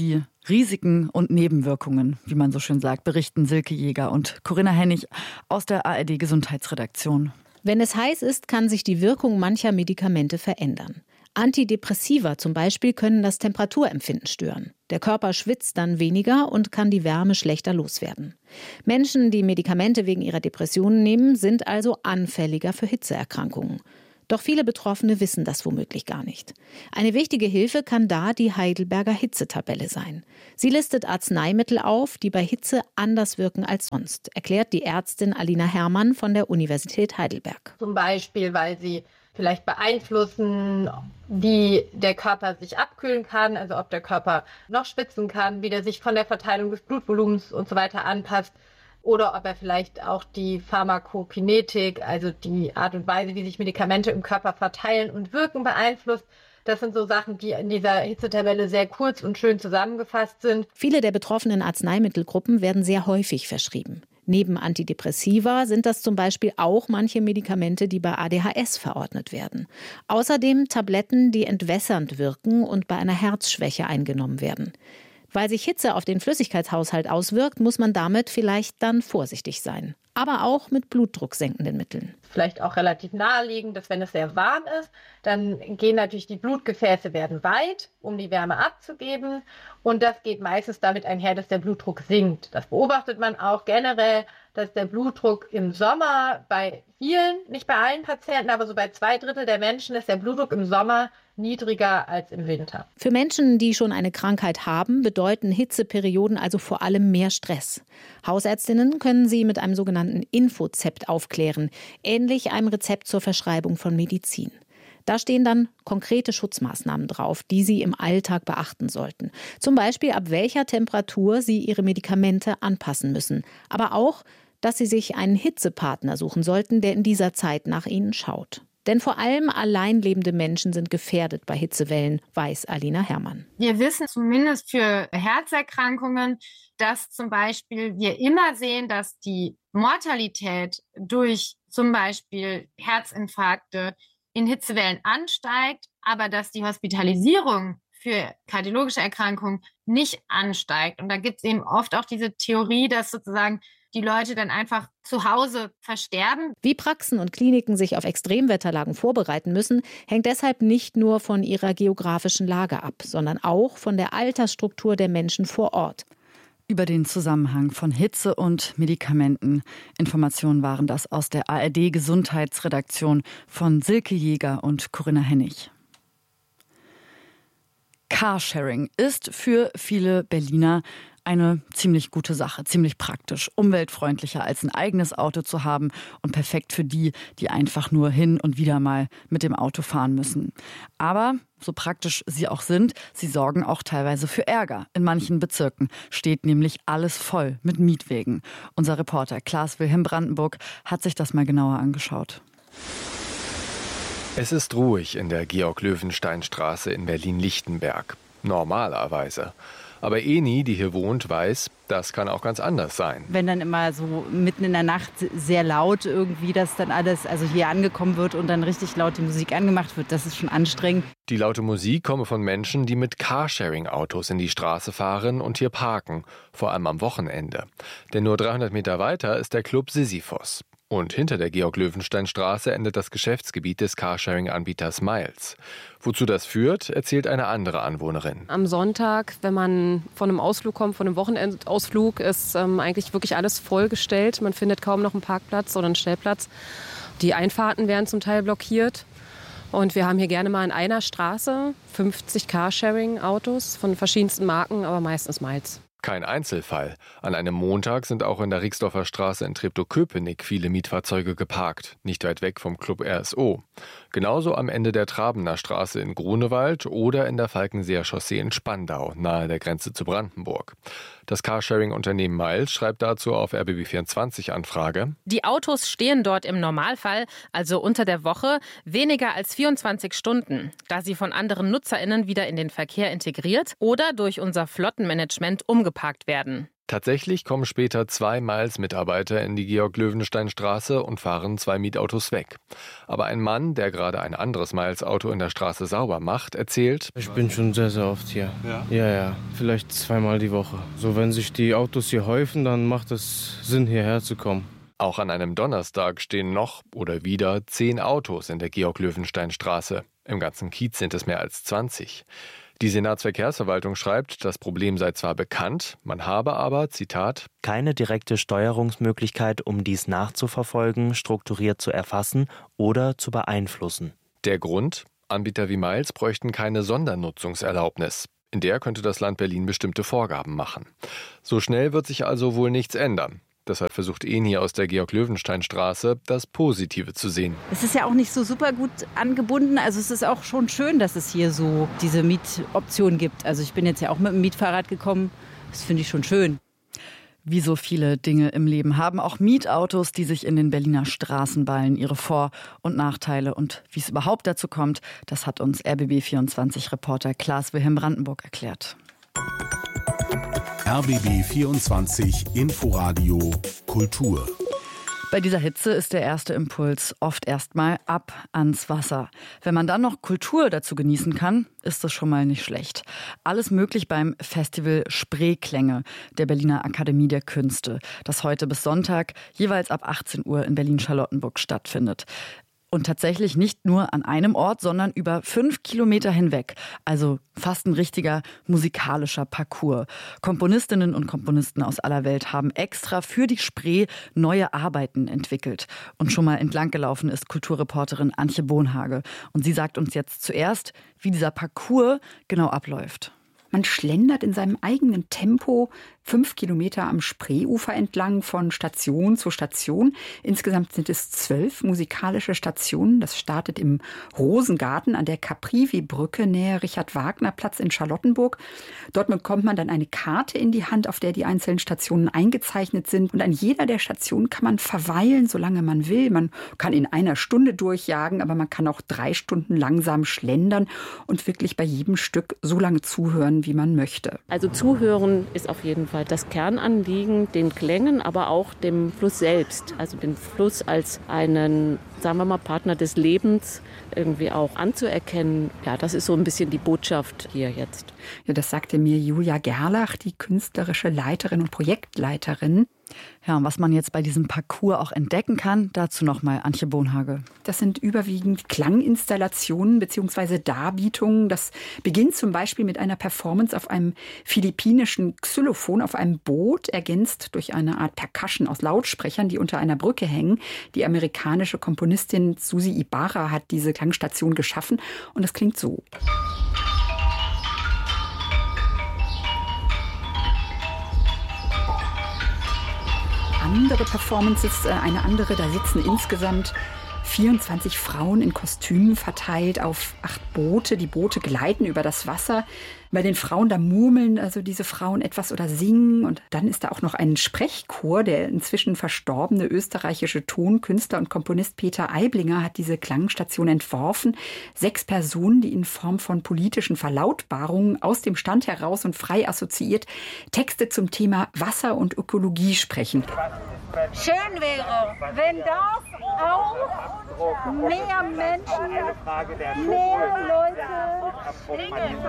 Risiken und Nebenwirkungen, wie man so schön sagt, berichten Silke Jäger und Corinna Hennig aus der ARD-Gesundheitsredaktion. Wenn es heiß ist, kann sich die Wirkung mancher Medikamente verändern. Antidepressiva zum Beispiel können das Temperaturempfinden stören. Der Körper schwitzt dann weniger und kann die Wärme schlechter loswerden. Menschen, die Medikamente wegen ihrer Depressionen nehmen, sind also anfälliger für Hitzeerkrankungen. Doch viele Betroffene wissen das womöglich gar nicht. Eine wichtige Hilfe kann da die Heidelberger Hitzetabelle sein. Sie listet Arzneimittel auf, die bei Hitze anders wirken als sonst, erklärt die Ärztin Alina Herrmann von der Universität Heidelberg. Zum Beispiel, weil sie vielleicht beeinflussen, wie der Körper sich abkühlen kann, also ob der Körper noch schwitzen kann, wie der sich von der Verteilung des Blutvolumens und so weiter anpasst. Oder ob er vielleicht auch die Pharmakokinetik, also die Art und Weise, wie sich Medikamente im Körper verteilen und wirken, beeinflusst. Das sind so Sachen, die in dieser Hitzetabelle sehr kurz und schön zusammengefasst sind. Viele der betroffenen Arzneimittelgruppen werden sehr häufig verschrieben. Neben Antidepressiva sind das zum Beispiel auch manche Medikamente, die bei ADHS verordnet werden. Außerdem Tabletten, die entwässernd wirken und bei einer Herzschwäche eingenommen werden. Weil sich Hitze auf den Flüssigkeitshaushalt auswirkt, muss man damit vielleicht dann vorsichtig sein. Aber auch mit blutdrucksenkenden Mitteln. Vielleicht auch relativ naheliegend, dass wenn es sehr warm ist, dann gehen natürlich die Blutgefäße werden weit, um die Wärme abzugeben. Und das geht meistens damit einher, dass der Blutdruck sinkt. Das beobachtet man auch generell, dass der Blutdruck im Sommer bei vielen, nicht bei allen Patienten, aber so bei 2/3 der Menschen ist der Blutdruck im Sommer niedriger als im Winter. Für Menschen, die schon eine Krankheit haben, bedeuten Hitzeperioden also vor allem mehr Stress. Hausärztinnen können sie mit einem sogenannten Infozept aufklären, ähnlich einem Rezept zur Verschreibung von Medizin. Da stehen dann konkrete Schutzmaßnahmen drauf, die Sie im Alltag beachten sollten. Zum Beispiel, ab welcher Temperatur Sie Ihre Medikamente anpassen müssen. Aber auch, dass Sie sich einen Hitzepartner suchen sollten, der in dieser Zeit nach Ihnen schaut. Denn vor allem allein lebende Menschen sind gefährdet bei Hitzewellen, weiß Alina Herrmann. Wir wissen zumindest für Herzerkrankungen, dass zum Beispiel wir immer sehen, dass die Mortalität durch zum Beispiel Herzinfarkte in Hitzewellen ansteigt, aber dass die Hospitalisierung für kardiologische Erkrankungen nicht ansteigt. Und da gibt es eben oft auch diese Theorie, dass sozusagen die Leute dann einfach zu Hause versterben. Wie Praxen und Kliniken sich auf Extremwetterlagen vorbereiten müssen, hängt deshalb nicht nur von ihrer geografischen Lage ab, sondern auch von der Altersstruktur der Menschen vor Ort. Über den Zusammenhang von Hitze und Medikamenten. Informationen waren das aus der ARD-Gesundheitsredaktion von Silke Jäger und Corinna Hennig. Carsharing ist für viele Berliner eine ziemlich gute Sache, ziemlich praktisch, umweltfreundlicher als ein eigenes Auto zu haben und perfekt für die, die einfach nur hin und wieder mal mit dem Auto fahren müssen. Aber so praktisch sie auch sind, sie sorgen auch teilweise für Ärger. In manchen Bezirken steht nämlich alles voll mit Mietwegen. Unser Reporter Klaas Wilhelm Brandenburg hat sich das mal genauer angeschaut. Es ist ruhig in der Georg-Löwenstein-Straße in Berlin-Lichtenberg. Normalerweise. Aber Eni, die hier wohnt, weiß, das kann auch ganz anders sein. Wenn dann immer so mitten in der Nacht sehr laut irgendwie das dann alles, also hier angekommen wird und dann richtig laut die Musik angemacht wird, das ist schon anstrengend. Die laute Musik komme von Menschen, die mit Carsharing-Autos in die Straße fahren und hier parken, vor allem am Wochenende. Denn nur 300 Meter weiter ist der Club Sisyphos. Und hinter der Georg-Löwenstein-Straße endet das Geschäftsgebiet des Carsharing-Anbieters Miles. Wozu das führt, erzählt eine andere Anwohnerin. Am Sonntag, wenn man von einem Ausflug kommt, von einem Wochenendausflug, ist eigentlich wirklich alles vollgestellt. Man findet kaum noch einen Parkplatz oder einen Stellplatz. Die Einfahrten werden zum Teil blockiert. Und wir haben hier gerne mal in einer Straße 50 Carsharing-Autos von verschiedensten Marken, aber meistens Miles. Kein Einzelfall. An einem Montag sind auch in der Rixdorfer Straße in Treptow-Köpenick viele Mietfahrzeuge geparkt, nicht weit weg vom Club RSO. Genauso am Ende der Trabener Straße in Grunewald oder in der Falkenseer Chaussee in Spandau, nahe der Grenze zu Brandenburg. Das Carsharing-Unternehmen Miles schreibt dazu auf RBB24 Anfrage: Die Autos stehen dort im Normalfall, also unter der Woche, weniger als 24 Stunden, da sie von anderen NutzerInnen wieder in den Verkehr integriert oder durch unser Flottenmanagement umgeparkt werden. Tatsächlich kommen später 2 Miles-Mitarbeiter in die Georg-Löwenstein-Straße und fahren 2 Mietautos weg. Aber ein Mann, der gerade ein anderes Miles-Auto in der Straße sauber macht, erzählt: Ich bin schon sehr, sehr oft hier. Ja. Vielleicht 2-mal die Woche. So, wenn sich die Autos hier häufen, dann macht es Sinn, hierher zu kommen. Auch an einem Donnerstag stehen noch oder wieder 10 Autos in der Georg-Löwenstein-Straße. Im ganzen Kiez sind es mehr als 20. Die Senatsverkehrsverwaltung schreibt, das Problem sei zwar bekannt, man habe aber, Zitat, keine direkte Steuerungsmöglichkeit, um dies nachzuverfolgen, strukturiert zu erfassen oder zu beeinflussen. Der Grund? Anbieter wie Miles bräuchten keine Sondernutzungserlaubnis. In der könnte das Land Berlin bestimmte Vorgaben machen. So schnell wird sich also wohl nichts ändern. Deshalb versucht Eni aus der Georg-Löwenstein-Straße, das Positive zu sehen. Es ist ja auch nicht so super gut angebunden. Also es ist auch schon schön, dass es hier so diese Mietoption gibt. Also ich bin jetzt ja auch mit dem Mietfahrrad gekommen. Das finde ich schon schön. Wie so viele Dinge im Leben haben auch Mietautos, die sich in den Berliner Straßen ballen, ihre Vor- und Nachteile. Und wie es überhaupt dazu kommt, das hat uns RBB24-Reporter Klaas-Wilhelm Brandenburg erklärt. RBB 24 Inforadio Kultur. Bei dieser Hitze ist der erste Impuls oft erstmal ab ans Wasser. Wenn man dann noch Kultur dazu genießen kann, ist das schon mal nicht schlecht. Alles möglich beim Festival Spreeklänge der Berliner Akademie der Künste, das heute bis Sonntag jeweils ab 18 Uhr in Berlin-Charlottenburg stattfindet. Und tatsächlich nicht nur an einem Ort, sondern über 5 Kilometer hinweg. Also fast ein richtiger musikalischer Parcours. Komponistinnen und Komponisten aus aller Welt haben extra für die Spree neue Arbeiten entwickelt. Und schon mal entlang gelaufen ist Kulturreporterin Antje Bohnhage. Und sie sagt uns jetzt zuerst, wie dieser Parcours genau abläuft. Man schlendert in seinem eigenen Tempo 5 Kilometer am Spreeufer entlang von Station zu Station. Insgesamt sind es 12 musikalische Stationen. Das startet im Rosengarten an der Caprivi-Brücke nähe Richard-Wagner-Platz in Charlottenburg. Dort bekommt man dann eine Karte in die Hand, auf der die einzelnen Stationen eingezeichnet sind. Und an jeder der Stationen kann man verweilen, solange man will. Man kann in einer Stunde durchjagen, aber man kann auch 3 Stunden langsam schlendern und wirklich bei jedem Stück so lange zuhören, wie man möchte. Also zuhören ist auf jeden Fall das Kernanliegen, den Klängen, aber auch dem Fluss selbst. Also den Fluss als einen, sagen wir mal, Partner des Lebens irgendwie auch anzuerkennen. Ja, das ist so ein bisschen die Botschaft hier jetzt. Ja, das sagte mir Julia Gerlach, die künstlerische Leiterin und Projektleiterin. Ja, und was man jetzt bei diesem Parcours auch entdecken kann, dazu nochmal Antje Bohnhage. Das sind überwiegend Klanginstallationen bzw. Darbietungen. Das beginnt zum Beispiel mit einer Performance auf einem philippinischen Xylophon auf einem Boot, ergänzt durch eine Art Percussion aus Lautsprechern, die unter einer Brücke hängen. Die amerikanische Komponistin Susi Ibarra hat diese Klangstation geschaffen und das klingt so. Andere Performances, eine andere, da sitzen insgesamt 24 Frauen in Kostümen verteilt auf 8 Boote. Die Boote gleiten über das Wasser. Bei den Frauen, da murmeln also diese Frauen etwas oder singen. Und dann ist da auch noch ein Sprechchor. Der inzwischen verstorbene österreichische Tonkünstler und Komponist Peter Aiblinger hat diese Klangstation entworfen. 6 Personen, die in Form von politischen Verlautbarungen aus dem Stand heraus und frei assoziiert Texte zum Thema Wasser und Ökologie sprechen. Schön wäre, wenn das auch mehr Menschen, mehr Leute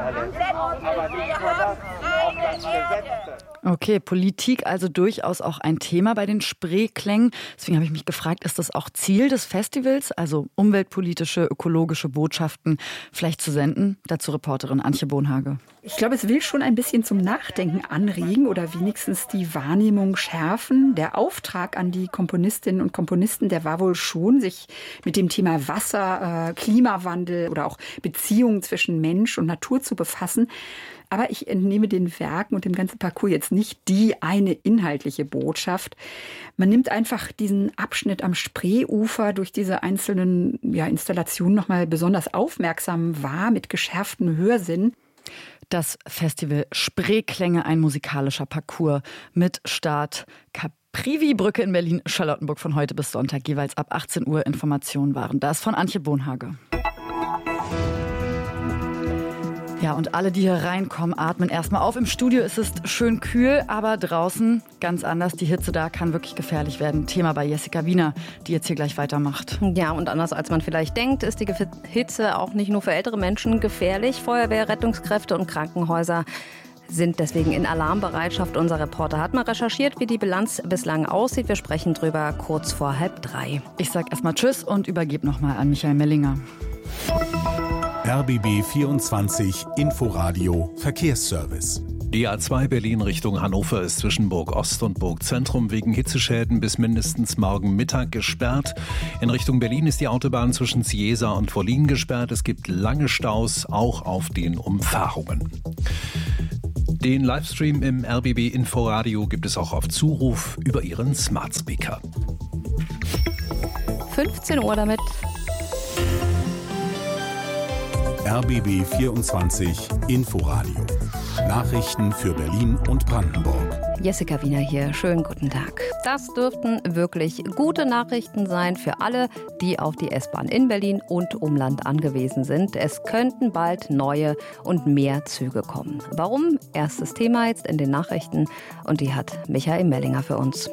Okay, Politik also durchaus auch ein Thema bei den Spreeklängen. Deswegen habe ich mich gefragt, ist das auch Ziel des Festivals, also umweltpolitische, ökologische Botschaften vielleicht zu senden? Dazu Reporterin Antje Bohnhage. Ich glaube, es will schon ein bisschen zum Nachdenken anregen oder wenigstens die Wahrnehmung schärfen. Der Auftrag an die Komponistinnen und Komponisten, der war wohl schon, sich mit dem Thema Wasser, Klimawandel oder auch Beziehungen zwischen Mensch und Natur zu befassen. Aber ich entnehme den Werken und dem ganzen Parcours jetzt nicht die eine inhaltliche Botschaft. Man nimmt einfach diesen Abschnitt am Spreeufer durch diese einzelnen Installationen nochmal besonders aufmerksam wahr, mit geschärftem Hörsinn. Das Festival Spreeklänge, ein musikalischer Parcours mit Start Caprivi-Brücke in Berlin-Charlottenburg von heute bis Sonntag, jeweils ab 18 Uhr. Informationen waren das von Antje Bohnhage. Ja, und alle, die hier reinkommen, atmen erstmal auf. Im Studio ist es schön kühl, aber draußen ganz anders. Die Hitze da kann wirklich gefährlich werden. Thema bei Jessica Wiener, die jetzt hier gleich weitermacht. Ja, und anders als man vielleicht denkt, ist die Hitze auch nicht nur für ältere Menschen gefährlich. Feuerwehr, Rettungskräfte und Krankenhäuser sind deswegen in Alarmbereitschaft. Unser Reporter hat mal recherchiert, wie die Bilanz bislang aussieht. Wir sprechen drüber kurz vor 2:30. Ich sag erstmal Tschüss und übergebe nochmal an Michael Mellinger. RBB 24 Inforadio Verkehrsservice. Die A2 Berlin Richtung Hannover ist zwischen Burg Ost und Burg Zentrum wegen Hitzeschäden bis mindestens morgen Mittag gesperrt. In Richtung Berlin ist die Autobahn zwischen Ciesa und Wollin gesperrt. Es gibt lange Staus, auch auf den Umfahrungen. Den Livestream im RBB Inforadio gibt es auch auf Zuruf über Ihren Smart Speaker. 15 Uhr damit. RBB 24 Inforadio. Nachrichten für Berlin und Brandenburg. Jessica Wiener hier. Schönen guten Tag. Das dürften wirklich gute Nachrichten sein für alle, die auf die S-Bahn in Berlin und Umland angewiesen sind. Es könnten bald neue und mehr Züge kommen. Warum? Erstes Thema jetzt in den Nachrichten und die hat Michael Mellinger für uns.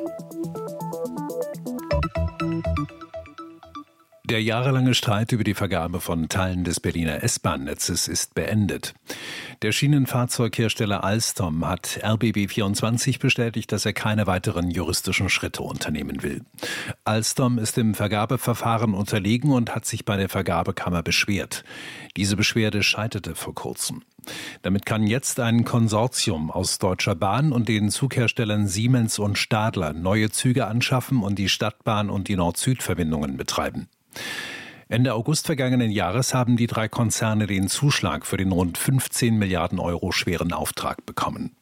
Der jahrelange Streit über die Vergabe von Teilen des Berliner S-Bahn-Netzes ist beendet. Der Schienenfahrzeughersteller Alstom hat RBB24 bestätigt, dass er keine weiteren juristischen Schritte unternehmen will. Alstom ist im Vergabeverfahren unterlegen und hat sich bei der Vergabekammer beschwert. Diese Beschwerde scheiterte vor kurzem. Damit kann jetzt ein Konsortium aus Deutscher Bahn und den Zugherstellern Siemens und Stadler neue Züge anschaffen und die Stadtbahn und die Nord-Süd-Verbindungen betreiben. Ende August vergangenen Jahres haben die 3 Konzerne den Zuschlag für den rund 15 Milliarden Euro schweren Auftrag bekommen.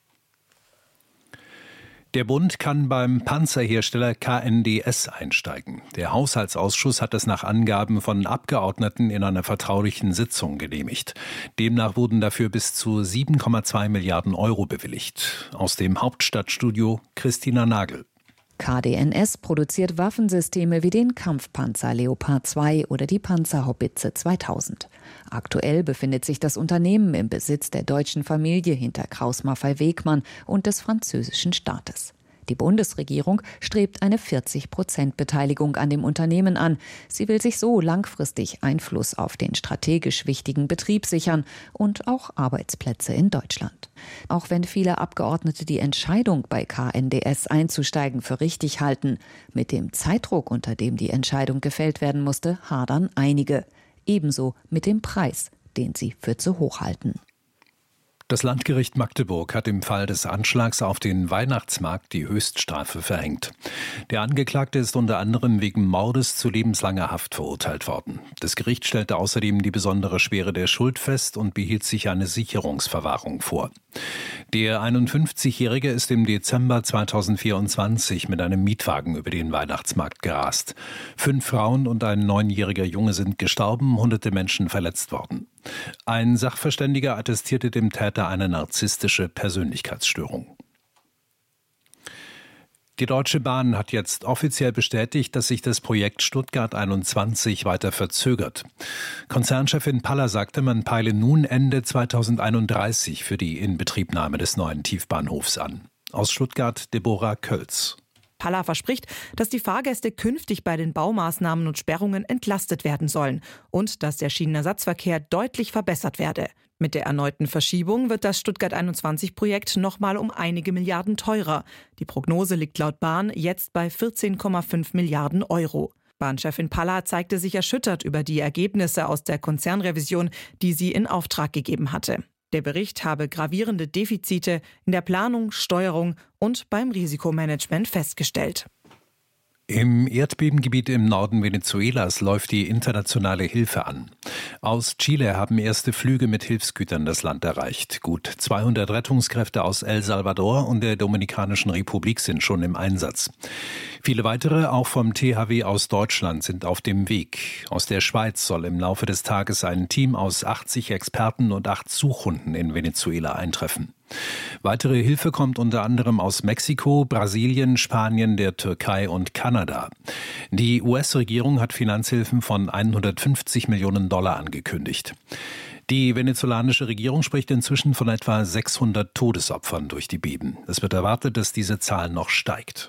Der Bund kann beim Panzerhersteller KNDS einsteigen. Der Haushaltsausschuss hat es nach Angaben von Abgeordneten in einer vertraulichen Sitzung genehmigt. Demnach wurden dafür bis zu 7,2 Milliarden Euro bewilligt. Aus dem Hauptstadtstudio Christina Nagel. KDNS produziert Waffensysteme wie den Kampfpanzer Leopard 2 oder die Panzerhaubitze 2000. Aktuell befindet sich das Unternehmen im Besitz der deutschen Familie hinter Krauss-Maffei-Wegmann und des französischen Staates. Die Bundesregierung strebt eine 40% Beteiligung an dem Unternehmen an. Sie will sich so langfristig Einfluss auf den strategisch wichtigen Betrieb sichern und auch Arbeitsplätze in Deutschland. Auch wenn viele Abgeordnete die Entscheidung, bei KNDS einzusteigen, für richtig halten, mit dem Zeitdruck, unter dem die Entscheidung gefällt werden musste, hadern einige. Ebenso mit dem Preis, den sie für zu hoch halten. Das Landgericht Magdeburg hat im Fall des Anschlags auf den Weihnachtsmarkt die Höchststrafe verhängt. Der Angeklagte ist unter anderem wegen Mordes zu lebenslanger Haft verurteilt worden. Das Gericht stellte außerdem die besondere Schwere der Schuld fest und behielt sich eine Sicherungsverwahrung vor. Der 51-Jährige ist im Dezember 2024 mit einem Mietwagen über den Weihnachtsmarkt gerast. 5 Frauen und ein 9-jähriger Junge sind gestorben, hunderte Menschen verletzt worden. Ein Sachverständiger attestierte dem Täter eine narzisstische Persönlichkeitsstörung. Die Deutsche Bahn hat jetzt offiziell bestätigt, dass sich das Projekt Stuttgart 21 weiter verzögert. Konzernchefin Paller sagte, man peile nun Ende 2031 für die Inbetriebnahme des neuen Tiefbahnhofs an. Aus Stuttgart Deborah Kölz. Paller verspricht, dass die Fahrgäste künftig bei den Baumaßnahmen und Sperrungen entlastet werden sollen und dass der Schienenersatzverkehr deutlich verbessert werde. Mit der erneuten Verschiebung wird das Stuttgart 21-Projekt nochmal um einige Milliarden teurer. Die Prognose liegt laut Bahn jetzt bei 14,5 Milliarden Euro. Bahnchefin Paller zeigte sich erschüttert über die Ergebnisse aus der Konzernrevision, die sie in Auftrag gegeben hatte. Der Bericht habe gravierende Defizite in der Planung, Steuerung und beim Risikomanagement festgestellt. Im Erdbebengebiet im Norden Venezuelas läuft die internationale Hilfe an. Aus Chile haben erste Flüge mit Hilfsgütern das Land erreicht. Gut 200 Rettungskräfte aus El Salvador und der Dominikanischen Republik sind schon im Einsatz. Viele weitere, auch vom THW aus Deutschland, sind auf dem Weg. Aus der Schweiz soll im Laufe des Tages ein Team aus 80 Experten und 8 Suchhunden in Venezuela eintreffen. Weitere Hilfe kommt unter anderem aus Mexiko, Brasilien, Spanien, der Türkei und Kanada. Die US-Regierung hat Finanzhilfen von $150 Millionen angekündigt. Die venezolanische Regierung spricht inzwischen von etwa 600 Todesopfern durch die Beben. Es wird erwartet, dass diese Zahl noch steigt.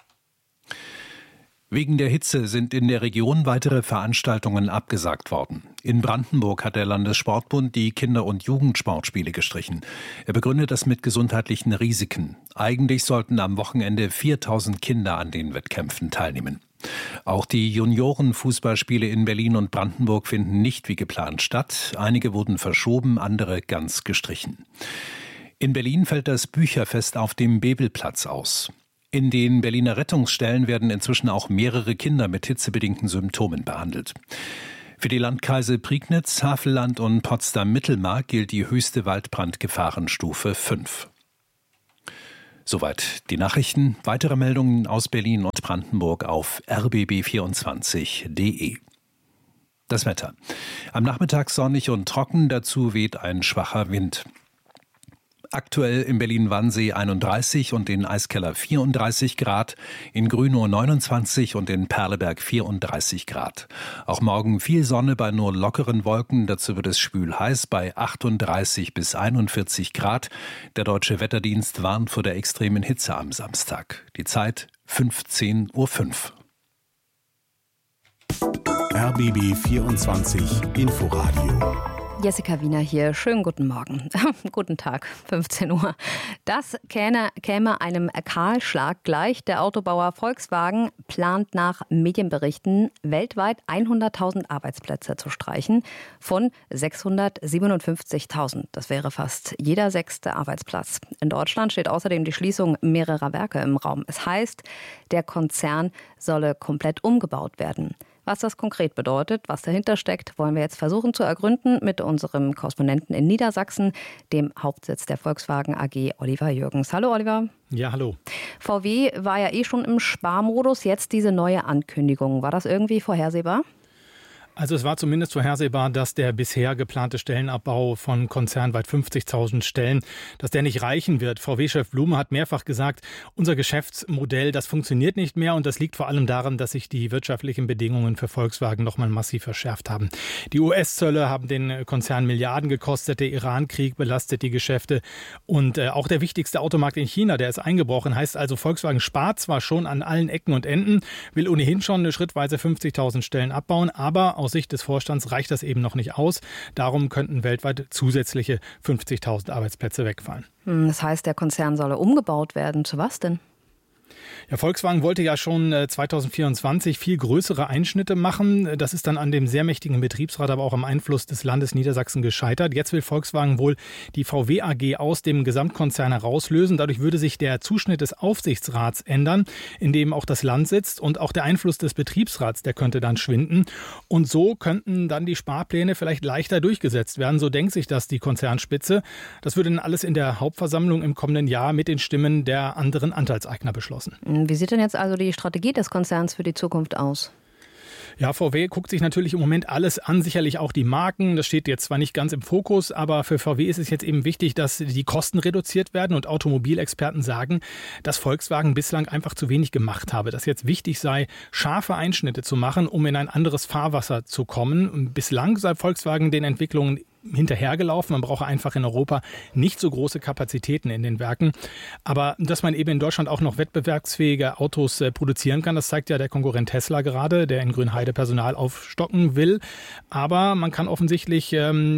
Wegen der Hitze sind in der Region weitere Veranstaltungen abgesagt worden. In Brandenburg hat der Landessportbund die Kinder- und Jugendsportspiele gestrichen. Er begründet das mit gesundheitlichen Risiken. Eigentlich sollten am Wochenende 4000 Kinder an den Wettkämpfen teilnehmen. Auch die Juniorenfußballspiele in Berlin und Brandenburg finden nicht wie geplant statt. Einige wurden verschoben, andere ganz gestrichen. In Berlin fällt das Bücherfest auf dem Bebelplatz aus. In den Berliner Rettungsstellen werden inzwischen auch mehrere Kinder mit hitzebedingten Symptomen behandelt. Für die Landkreise Prignitz, Havelland und Potsdam-Mittelmark gilt die höchste Waldbrandgefahrenstufe 5. Soweit die Nachrichten. Weitere Meldungen aus Berlin und Brandenburg auf rbb24.de. Das Wetter. Am Nachmittag sonnig und trocken, dazu weht ein schwacher Wind. Aktuell in Berlin-Wannsee 31 und in Eiskeller 34 Grad, in Grünow 29 und in Perleberg 34 Grad. Auch morgen viel Sonne bei nur lockeren Wolken, dazu wird es schwül heiß bei 38 bis 41 Grad. Der Deutsche Wetterdienst warnt vor der extremen Hitze am Samstag. Die Zeit 15:05 Uhr. RBB 24 Inforadio. Jessica Wiener hier. Schönen guten Morgen. Guten Tag, 15 Uhr. Das käme einem Kahlschlag gleich. Der Autobauer Volkswagen plant nach Medienberichten weltweit 100.000 Arbeitsplätze zu streichen von 657.000. Das wäre fast jeder 6. Arbeitsplatz. In Deutschland steht außerdem die Schließung mehrerer Werke im Raum. Es heißt, der Konzern solle komplett umgebaut werden. Was das konkret bedeutet, was dahinter steckt, wollen wir jetzt versuchen zu ergründen mit unserem Korrespondenten in Niedersachsen, dem Hauptsitz der Volkswagen AG, Oliver Jürgens. Hallo Oliver. Ja, hallo. VW war ja schon im Sparmodus, jetzt diese neue Ankündigung. War das irgendwie vorhersehbar? Also es war zumindest vorhersehbar, dass der bisher geplante Stellenabbau von konzernweit 50.000 Stellen, dass der nicht reichen wird. VW-Chef Blume hat mehrfach gesagt, unser Geschäftsmodell, das funktioniert nicht mehr und das liegt vor allem daran, dass sich die wirtschaftlichen Bedingungen für Volkswagen nochmal massiv verschärft haben. Die US-Zölle haben den Konzern Milliarden gekostet, der Iran-Krieg belastet die Geschäfte und auch der wichtigste Automarkt in China, der ist eingebrochen. Heißt also, Volkswagen spart zwar schon an allen Ecken und Enden, will ohnehin schon eine schrittweise 50.000 Stellen abbauen, aber aus Sicht des Vorstands reicht das eben noch nicht aus. Darum könnten weltweit zusätzliche 50.000 Arbeitsplätze wegfallen. Das heißt, der Konzern solle umgebaut werden. Zu was denn? Ja, Volkswagen wollte ja schon 2024 viel größere Einschnitte machen. Das ist dann an dem sehr mächtigen Betriebsrat, aber auch am Einfluss des Landes Niedersachsen gescheitert. Jetzt will Volkswagen wohl die VW AG aus dem Gesamtkonzern herauslösen. Dadurch würde sich der Zuschnitt des Aufsichtsrats ändern, in dem auch das Land sitzt, und auch der Einfluss des Betriebsrats, der könnte dann schwinden. Und so könnten dann die Sparpläne vielleicht leichter durchgesetzt werden. So denkt sich das die Konzernspitze. Das würde dann alles in der Hauptversammlung im kommenden Jahr mit den Stimmen der anderen Anteilseigner beschlossen. Wie sieht denn jetzt also die Strategie des Konzerns für die Zukunft aus? Ja, VW guckt sich natürlich im Moment alles an, sicherlich auch die Marken. Das steht jetzt zwar nicht ganz im Fokus, aber für VW ist es jetzt eben wichtig, dass die Kosten reduziert werden. Und Automobilexperten sagen, dass Volkswagen bislang einfach zu wenig gemacht habe. Dass jetzt wichtig sei, scharfe Einschnitte zu machen, um in ein anderes Fahrwasser zu kommen. Und bislang sei Volkswagen den Entwicklungen hinterhergelaufen. Man brauche einfach in Europa nicht so große Kapazitäten in den Werken. Aber dass man eben in Deutschland auch noch wettbewerbsfähige Autos produzieren kann, das zeigt ja der Konkurrent Tesla gerade, der in Grünheide Personal aufstocken will. Aber man kann offensichtlich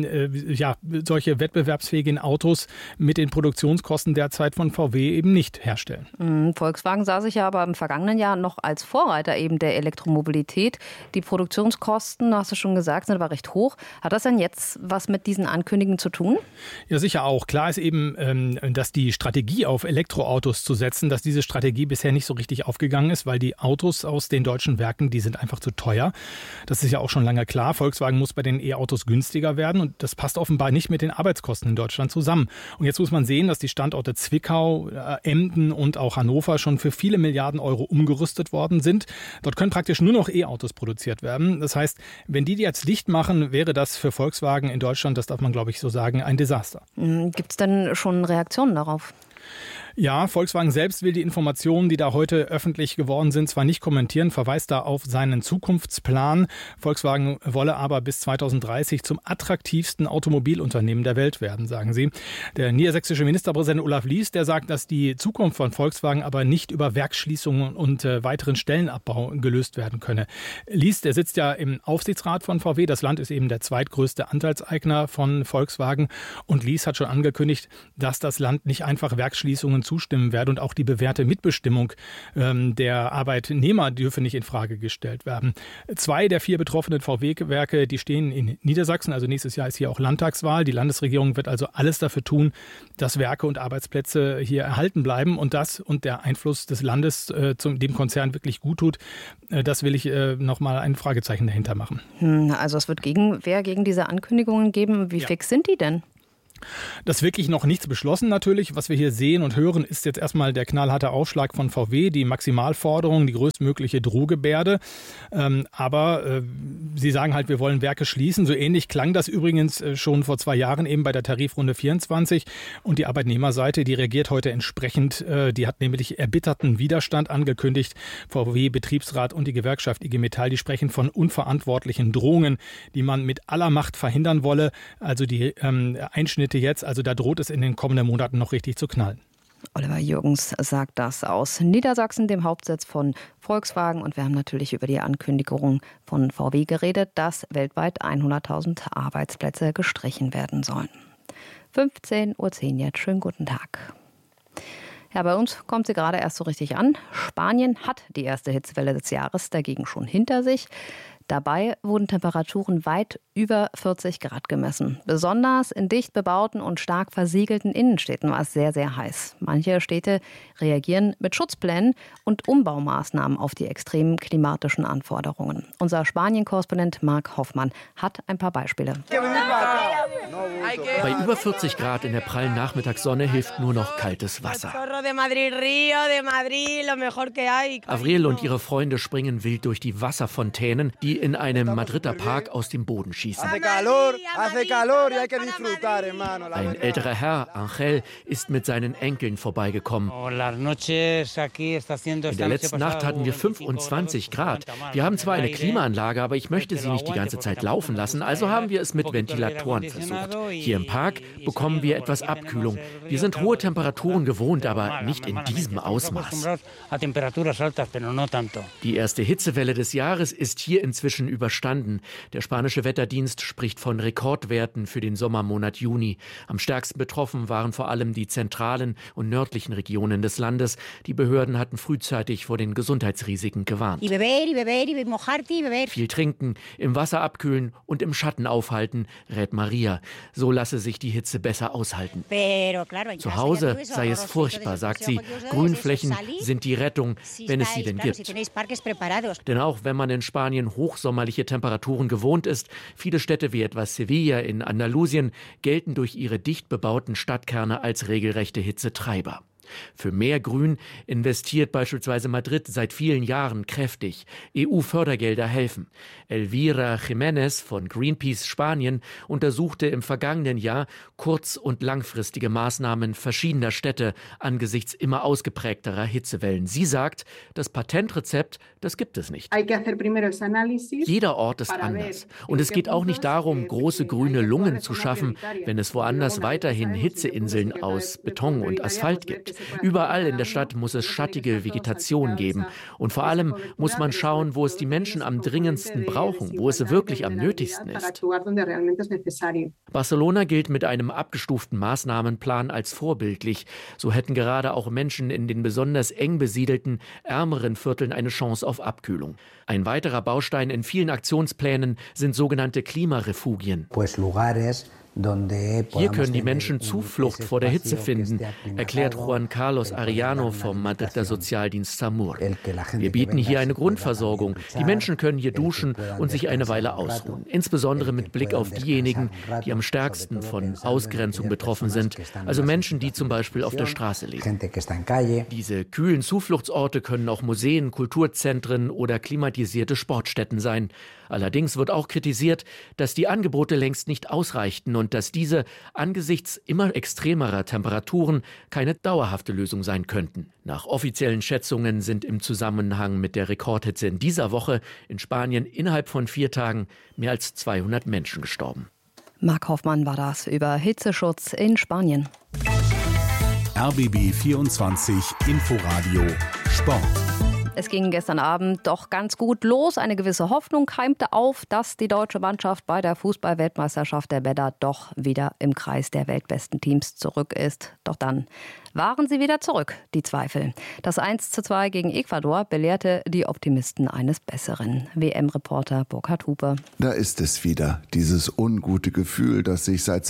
solche wettbewerbsfähigen Autos mit den Produktionskosten derzeit von VW eben nicht herstellen. Volkswagen sah sich ja aber im vergangenen Jahr noch als Vorreiter eben der Elektromobilität. Die Produktionskosten, hast du schon gesagt, sind aber recht hoch. Hat das denn jetzt was mit diesen Ankündigungen zu tun? Ja, sicher auch. Klar ist eben, dass die Strategie auf Elektroautos zu setzen, dass diese Strategie bisher nicht so richtig aufgegangen ist, weil die Autos aus den deutschen Werken, die sind einfach zu teuer. Das ist ja auch schon lange klar. Volkswagen muss bei den E-Autos günstiger werden und das passt offenbar nicht mit den Arbeitskosten in Deutschland zusammen. Und jetzt muss man sehen, dass die Standorte Zwickau, Emden und auch Hannover schon für viele Milliarden Euro umgerüstet worden sind. Dort können praktisch nur noch E-Autos produziert werden. Das heißt, wenn die jetzt dicht machen, wäre das für Volkswagen in Deutschland, das darf man glaube ich so sagen, ein Desaster. Gibt es denn schon Reaktionen darauf? Ja, Volkswagen selbst will die Informationen, die da heute öffentlich geworden sind, zwar nicht kommentieren, verweist da auf seinen Zukunftsplan. Volkswagen wolle aber bis 2030 zum attraktivsten Automobilunternehmen der Welt werden, sagen sie. Der niedersächsische Ministerpräsident Olaf Lies, der sagt, dass die Zukunft von Volkswagen aber nicht über Werksschließungen und weiteren Stellenabbau gelöst werden könne. Lies, der sitzt ja im Aufsichtsrat von VW. Das Land ist eben der zweitgrößte Anteilseigner von Volkswagen. Und Lies hat schon angekündigt, dass das Land nicht einfach Werksschließungen zustimmen werde und auch die bewährte Mitbestimmung der Arbeitnehmer dürfe nicht in Frage gestellt werden. 2 der 4 betroffenen VW-Werke, die stehen in Niedersachsen, also nächstes Jahr ist hier auch Landtagswahl. Die Landesregierung wird also alles dafür tun, dass Werke und Arbeitsplätze hier erhalten bleiben und das und der Einfluss des Landes dem Konzern wirklich gut tut. Das will ich nochmal ein Fragezeichen dahinter machen. Also es wird Gegenwehr gegen diese Ankündigungen geben. Wie fix sind die denn? Das ist wirklich noch nichts beschlossen natürlich. Was wir hier sehen und hören, ist jetzt erstmal der knallharte Aufschlag von VW, die Maximalforderung, die größtmögliche Drohgebärde. Aber sie sagen halt, wir wollen Werke schließen. So ähnlich klang das übrigens schon vor 2 Jahren eben bei der Tarifrunde 24. Und die Arbeitnehmerseite, die reagiert heute entsprechend. Die hat nämlich erbitterten Widerstand angekündigt. VW-Betriebsrat und die Gewerkschaft IG Metall, die sprechen von unverantwortlichen Drohungen, die man mit aller Macht verhindern wolle. Also die Einschnitte jetzt, also da droht es in den kommenden Monaten noch richtig zu knallen. Oliver Jürgens sagt das aus Niedersachsen, dem Hauptsitz von Volkswagen. Und wir haben natürlich über die Ankündigung von VW geredet, dass weltweit 100.000 Arbeitsplätze gestrichen werden sollen. 15:10 Uhr jetzt. Schönen guten Tag. Ja, bei uns kommt sie gerade erst so richtig an. Spanien hat die erste Hitzewelle des Jahres dagegen schon hinter sich. Dabei wurden Temperaturen weit über 40 Grad gemessen. Besonders in dicht bebauten und stark versiegelten Innenstädten war es sehr, sehr heiß. Manche Städte reagieren mit Schutzplänen und Umbaumaßnahmen auf die extremen klimatischen Anforderungen. Unser Spanien-Korrespondent Marc Hoffmann hat ein paar Beispiele. Bei über 40 Grad in der prallen Nachmittagssonne hilft nur noch kaltes Wasser. Avril und ihre Freunde springen wild durch die Wasserfontänen, die in einem Madrider Park aus dem Boden schießen. Ein älterer Herr, Angel, ist mit seinen Enkeln vorbeigekommen. In der letzten Nacht hatten wir 25 Grad. Wir haben zwar eine Klimaanlage, aber ich möchte sie nicht die ganze Zeit laufen lassen, also haben wir es mit Ventilatoren versucht. Hier im Park bekommen wir etwas Abkühlung. Wir sind hohe Temperaturen gewohnt, aber nicht in diesem Ausmaß. Die erste Hitzewelle des Jahres ist hier inzwischen überstanden. Der spanische Wetterdienst spricht von Rekordwerten für den Sommermonat Juni. Am stärksten betroffen waren vor allem die zentralen und nördlichen Regionen des Landes. Die Behörden hatten frühzeitig vor den Gesundheitsrisiken gewarnt. Viel trinken, im Wasser abkühlen und im Schatten aufhalten, rät Maria. So lasse sich die Hitze besser aushalten. Zu Hause sei es furchtbar, sagt sie. Grünflächen sind die Rettung, wenn es sie denn gibt. Denn auch wenn man in Spanien hochsommerliche Temperaturen gewohnt ist, viele Städte wie etwa Sevilla in Andalusien gelten durch ihre dicht bebauten Stadtkerne als regelrechte Hitzetreiber. Für mehr Grün investiert beispielsweise Madrid seit vielen Jahren kräftig. EU-Fördergelder helfen. Elvira Jiménez von Greenpeace Spanien untersuchte im vergangenen Jahr kurz- und langfristige Maßnahmen verschiedener Städte angesichts immer ausgeprägterer Hitzewellen. Sie sagt, das Patentrezept, das gibt es nicht. Jeder Ort ist anders. Und es geht auch nicht darum, große grüne Lungen zu schaffen, wenn es woanders weiterhin Hitzeinseln aus Beton und Asphalt gibt. Überall in der Stadt muss es schattige Vegetation geben. Und vor allem muss man schauen, wo es die Menschen am dringendsten brauchen, wo es wirklich am nötigsten ist. Barcelona gilt mit einem abgestuften Maßnahmenplan als vorbildlich. So hätten gerade auch Menschen in den besonders eng besiedelten, ärmeren Vierteln eine Chance auf Abkühlung. Ein weiterer Baustein in vielen Aktionsplänen sind sogenannte Klimarefugien. Hier können die Menschen Zuflucht vor der Hitze finden, erklärt Juan Carlos Arellano vom Madrider Sozialdienst SAMUR. Wir bieten hier eine Grundversorgung. Die Menschen können hier duschen und sich eine Weile ausruhen. Insbesondere mit Blick auf diejenigen, die am stärksten von Ausgrenzung betroffen sind, also Menschen, die zum Beispiel auf der Straße leben. Diese kühlen Zufluchtsorte können auch Museen, Kulturzentren oder klimatisierte Sportstätten sein. Allerdings wird auch kritisiert, dass die Angebote längst nicht ausreichten und dass diese angesichts immer extremerer Temperaturen keine dauerhafte Lösung sein könnten. Nach offiziellen Schätzungen sind im Zusammenhang mit der Rekordhitze in dieser Woche in Spanien innerhalb von 4 Tagen mehr als 200 Menschen gestorben. Marc Hoffmann war das über Hitzeschutz in Spanien. RBB 24 Inforadio Sport. Es ging gestern Abend doch ganz gut los. Eine gewisse Hoffnung keimte auf, dass die deutsche Mannschaft bei der Fußball-Weltmeisterschaft der Männer doch wieder im Kreis der weltbesten Teams zurück ist. Doch dann waren sie wieder zurück, die Zweifel. Das 1:2 gegen Ecuador belehrte die Optimisten eines Besseren. WM-Reporter Burkhard Hupe. Da ist es wieder, dieses ungute Gefühl, das sich seit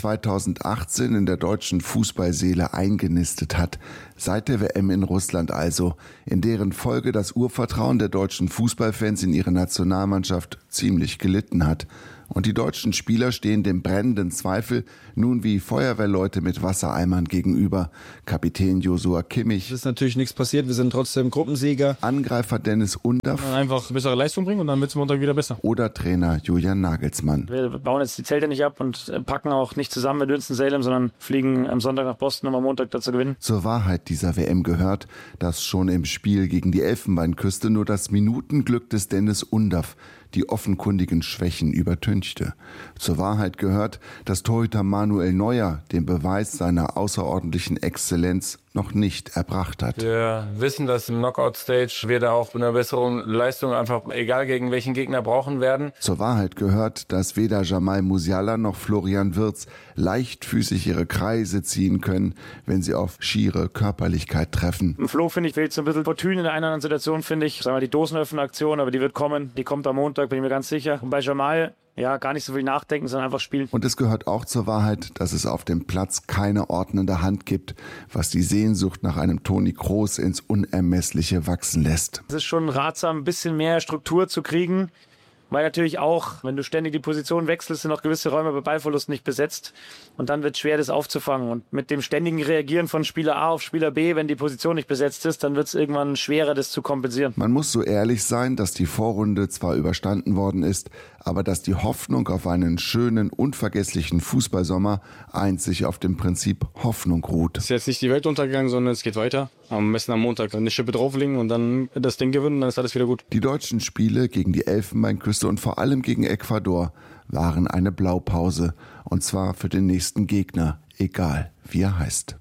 2018 in der deutschen Fußballseele eingenistet hat. Seit der WM in Russland also, in deren Folge das Urvertrauen der deutschen Fußballfans in ihre Nationalmannschaft ziemlich gelitten hat. Und die deutschen Spieler stehen dem brennenden Zweifel nun wie Feuerwehrleute mit Wassereimern gegenüber. Kapitän Joshua Kimmich. Es ist natürlich nichts passiert, wir sind trotzdem Gruppensieger. Angreifer Dennis Undaff. Einfach bessere Leistung bringen und dann wird es Montag wieder besser. Oder Trainer Julian Nagelsmann. Wir bauen jetzt die Zelte nicht ab und packen auch nicht zusammen mit Winston-Salem, sondern fliegen am Sonntag nach Boston, um am Montag dazu gewinnen. Zur Wahrheit dieser WM gehört, dass schon im Spiel gegen die Elfenbeinküste nur das Minutenglück des Dennis Undaff die offenkundigen Schwächen übertünchte. Zur Wahrheit gehört, dass Torhüter Manuel Neuer den Beweis seiner außerordentlichen Exzellenz noch nicht erbracht hat. Wir wissen, dass im Knockout-Stage wir da auch mit einer besseren Leistung einfach, egal gegen welchen Gegner, brauchen werden. Zur Wahrheit gehört, dass weder Jamal Musiala noch Florian Wirtz leichtfüßig ihre Kreise ziehen können, wenn sie auf schiere Körperlichkeit treffen. Im Flo, finde ich, fehlt so ein bisschen Fortune in der einen oder anderen Situation, finde ich. Sagen wir die Dosenöffner-Aktion, aber die wird kommen. Die kommt am Montag, bin ich mir ganz sicher. Und bei Jamal, ja, gar nicht so viel nachdenken, sondern einfach spielen. Und es gehört auch zur Wahrheit, dass es auf dem Platz keine ordnende Hand gibt, was die Sehnsucht nach einem Toni Kroos ins Unermessliche wachsen lässt. Es ist schon ratsam, ein bisschen mehr Struktur zu kriegen, weil natürlich auch, wenn du ständig die Position wechselst, sind auch gewisse Räume bei Ballverlust nicht besetzt und dann wird es schwer, das aufzufangen. Und mit dem ständigen Reagieren von Spieler A auf Spieler B, wenn die Position nicht besetzt ist, dann wird es irgendwann schwerer, das zu kompensieren. Man muss so ehrlich sein, dass die Vorrunde zwar überstanden worden ist, aber dass die Hoffnung auf einen schönen, unvergesslichen Fußballsommer einzig auf dem Prinzip Hoffnung ruht. Es ist jetzt nicht die Welt untergegangen, sondern es geht weiter. Am besten am Montag eine Schippe drauflegen und dann das Ding gewinnen, dann ist alles wieder gut. Die deutschen Spiele gegen die Elfenbeinküste und vor allem gegen Ecuador waren eine Blaupause. Und zwar für den nächsten Gegner, egal wie er heißt.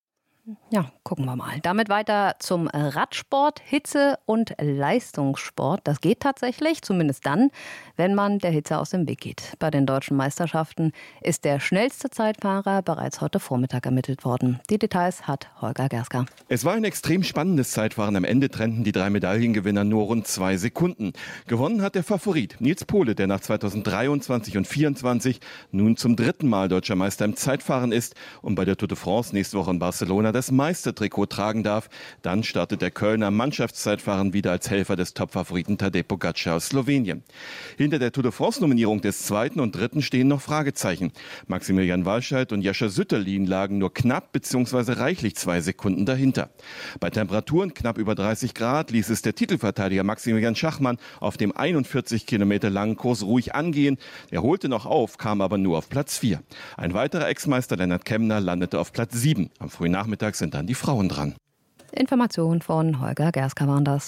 Ja, gucken wir mal. Damit weiter zum Radsport, Hitze und Leistungssport. Das geht tatsächlich, zumindest dann, wenn man der Hitze aus dem Weg geht. Bei den deutschen Meisterschaften ist der schnellste Zeitfahrer bereits heute Vormittag ermittelt worden. Die Details hat Holger Gerska. Es war ein extrem spannendes Zeitfahren. Am Ende trennten die 3 Medaillengewinner nur rund 2 Sekunden. Gewonnen hat der Favorit Nils Pohle, der nach 2023 und 2024 nun zum 3. Mal deutscher Meister im Zeitfahren ist und bei der Tour de France nächste Woche in Barcelona das Meistertrikot tragen darf. Dann startet der Kölner Mannschaftszeitfahren wieder als Helfer des Topfavoriten Tadej Pogačar aus Slowenien. Hinter der Tour de France-Nominierung des 2. und 3. stehen noch Fragezeichen. Maximilian Walscheid und Jascha Sütterlin lagen nur knapp bzw. reichlich 2 Sekunden dahinter. Bei Temperaturen knapp über 30 Grad ließ es der Titelverteidiger Maximilian Schachmann auf dem 41 Kilometer langen Kurs ruhig angehen. Er holte noch auf, kam aber nur auf Platz 4. Ein weiterer Ex-Meister Lennart Kemner landete auf Platz 7. Am frühen Nachmittag sind dann die Frauen dran. Informationen von Holger Gerska waren das.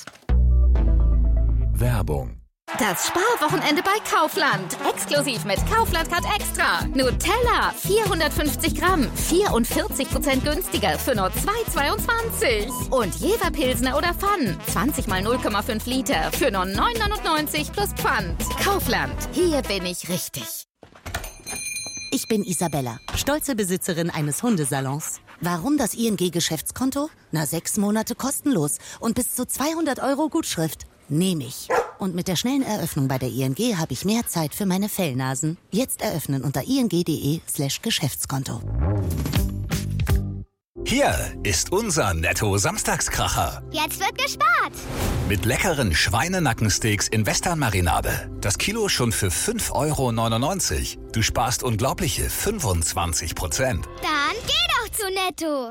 Werbung. Das Sparwochenende bei Kaufland. Exklusiv mit Kaufland Card Extra. Nutella 450 Gramm, 44% günstiger für nur 2,22. Und Jever Pilsner oder Pfann, 20 mal 0,5 Liter für nur 9,99 plus Pfand. Kaufland, hier bin ich richtig. Ich bin Isabella, stolze Besitzerin eines Hundesalons. Warum das ING-Geschäftskonto? 6 Monate kostenlos und bis zu 200 € Gutschrift. Nehme ich. Und mit der schnellen Eröffnung bei der ING habe ich mehr Zeit für meine Fellnasen. Jetzt eröffnen unter ing.de/Geschäftskonto. Hier ist unser Netto-Samstagskracher. Jetzt wird gespart. Mit leckeren Schweinenackensteaks in Western-Marinade. Das Kilo schon für 5,99 €. Du sparst unglaubliche 25%. Dann geh doch zu Netto.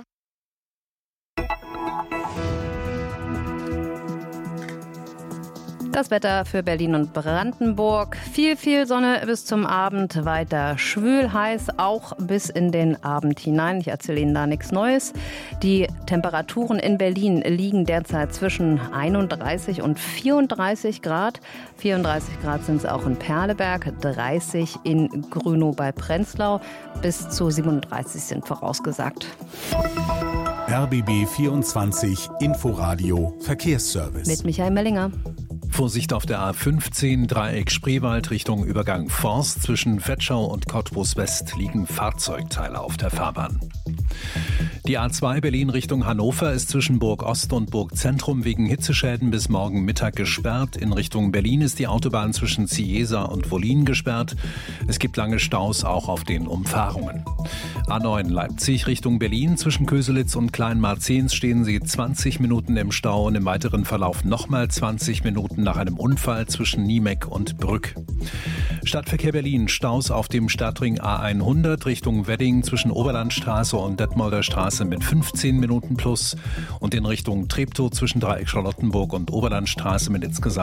Das Wetter für Berlin und Brandenburg. Viel Sonne bis zum Abend. Weiter schwül heiß, auch bis in den Abend hinein. Ich erzähle Ihnen da nichts Neues. Die Temperaturen in Berlin liegen derzeit zwischen 31 und 34 Grad. 34 Grad sind es auch in Perleberg, 30 in Grünow bei Prenzlau. Bis zu 37 sind vorausgesagt. RBB 24 Inforadio Verkehrsservice. Mit Michael Mellinger. Vorsicht auf der A15 Dreieck Spreewald Richtung Übergang Forst. Zwischen Vetschau und Cottbus West liegen Fahrzeugteile auf der Fahrbahn. Die A2 Berlin Richtung Hannover ist zwischen Burg Ost und Burg Zentrum wegen Hitzeschäden bis morgen Mittag gesperrt. In Richtung Berlin ist die Autobahn zwischen Cieza und Wollin gesperrt. Es gibt lange Staus auch auf den Umfahrungen. A9 Leipzig Richtung Berlin. Zwischen Köselitz und Kleinmarzens stehen Sie 20 Minuten im Stau und im weiteren Verlauf nochmal 20 Minuten nach einem Unfall zwischen Niemeck und Brück. Stadtverkehr Berlin, Staus auf dem Stadtring A100 Richtung Wedding zwischen Oberlandstraße und Detmolder Straße mit 15 Minuten plus und in Richtung Treptow zwischen Dreieck Charlottenburg und Oberlandstraße mit insgesamt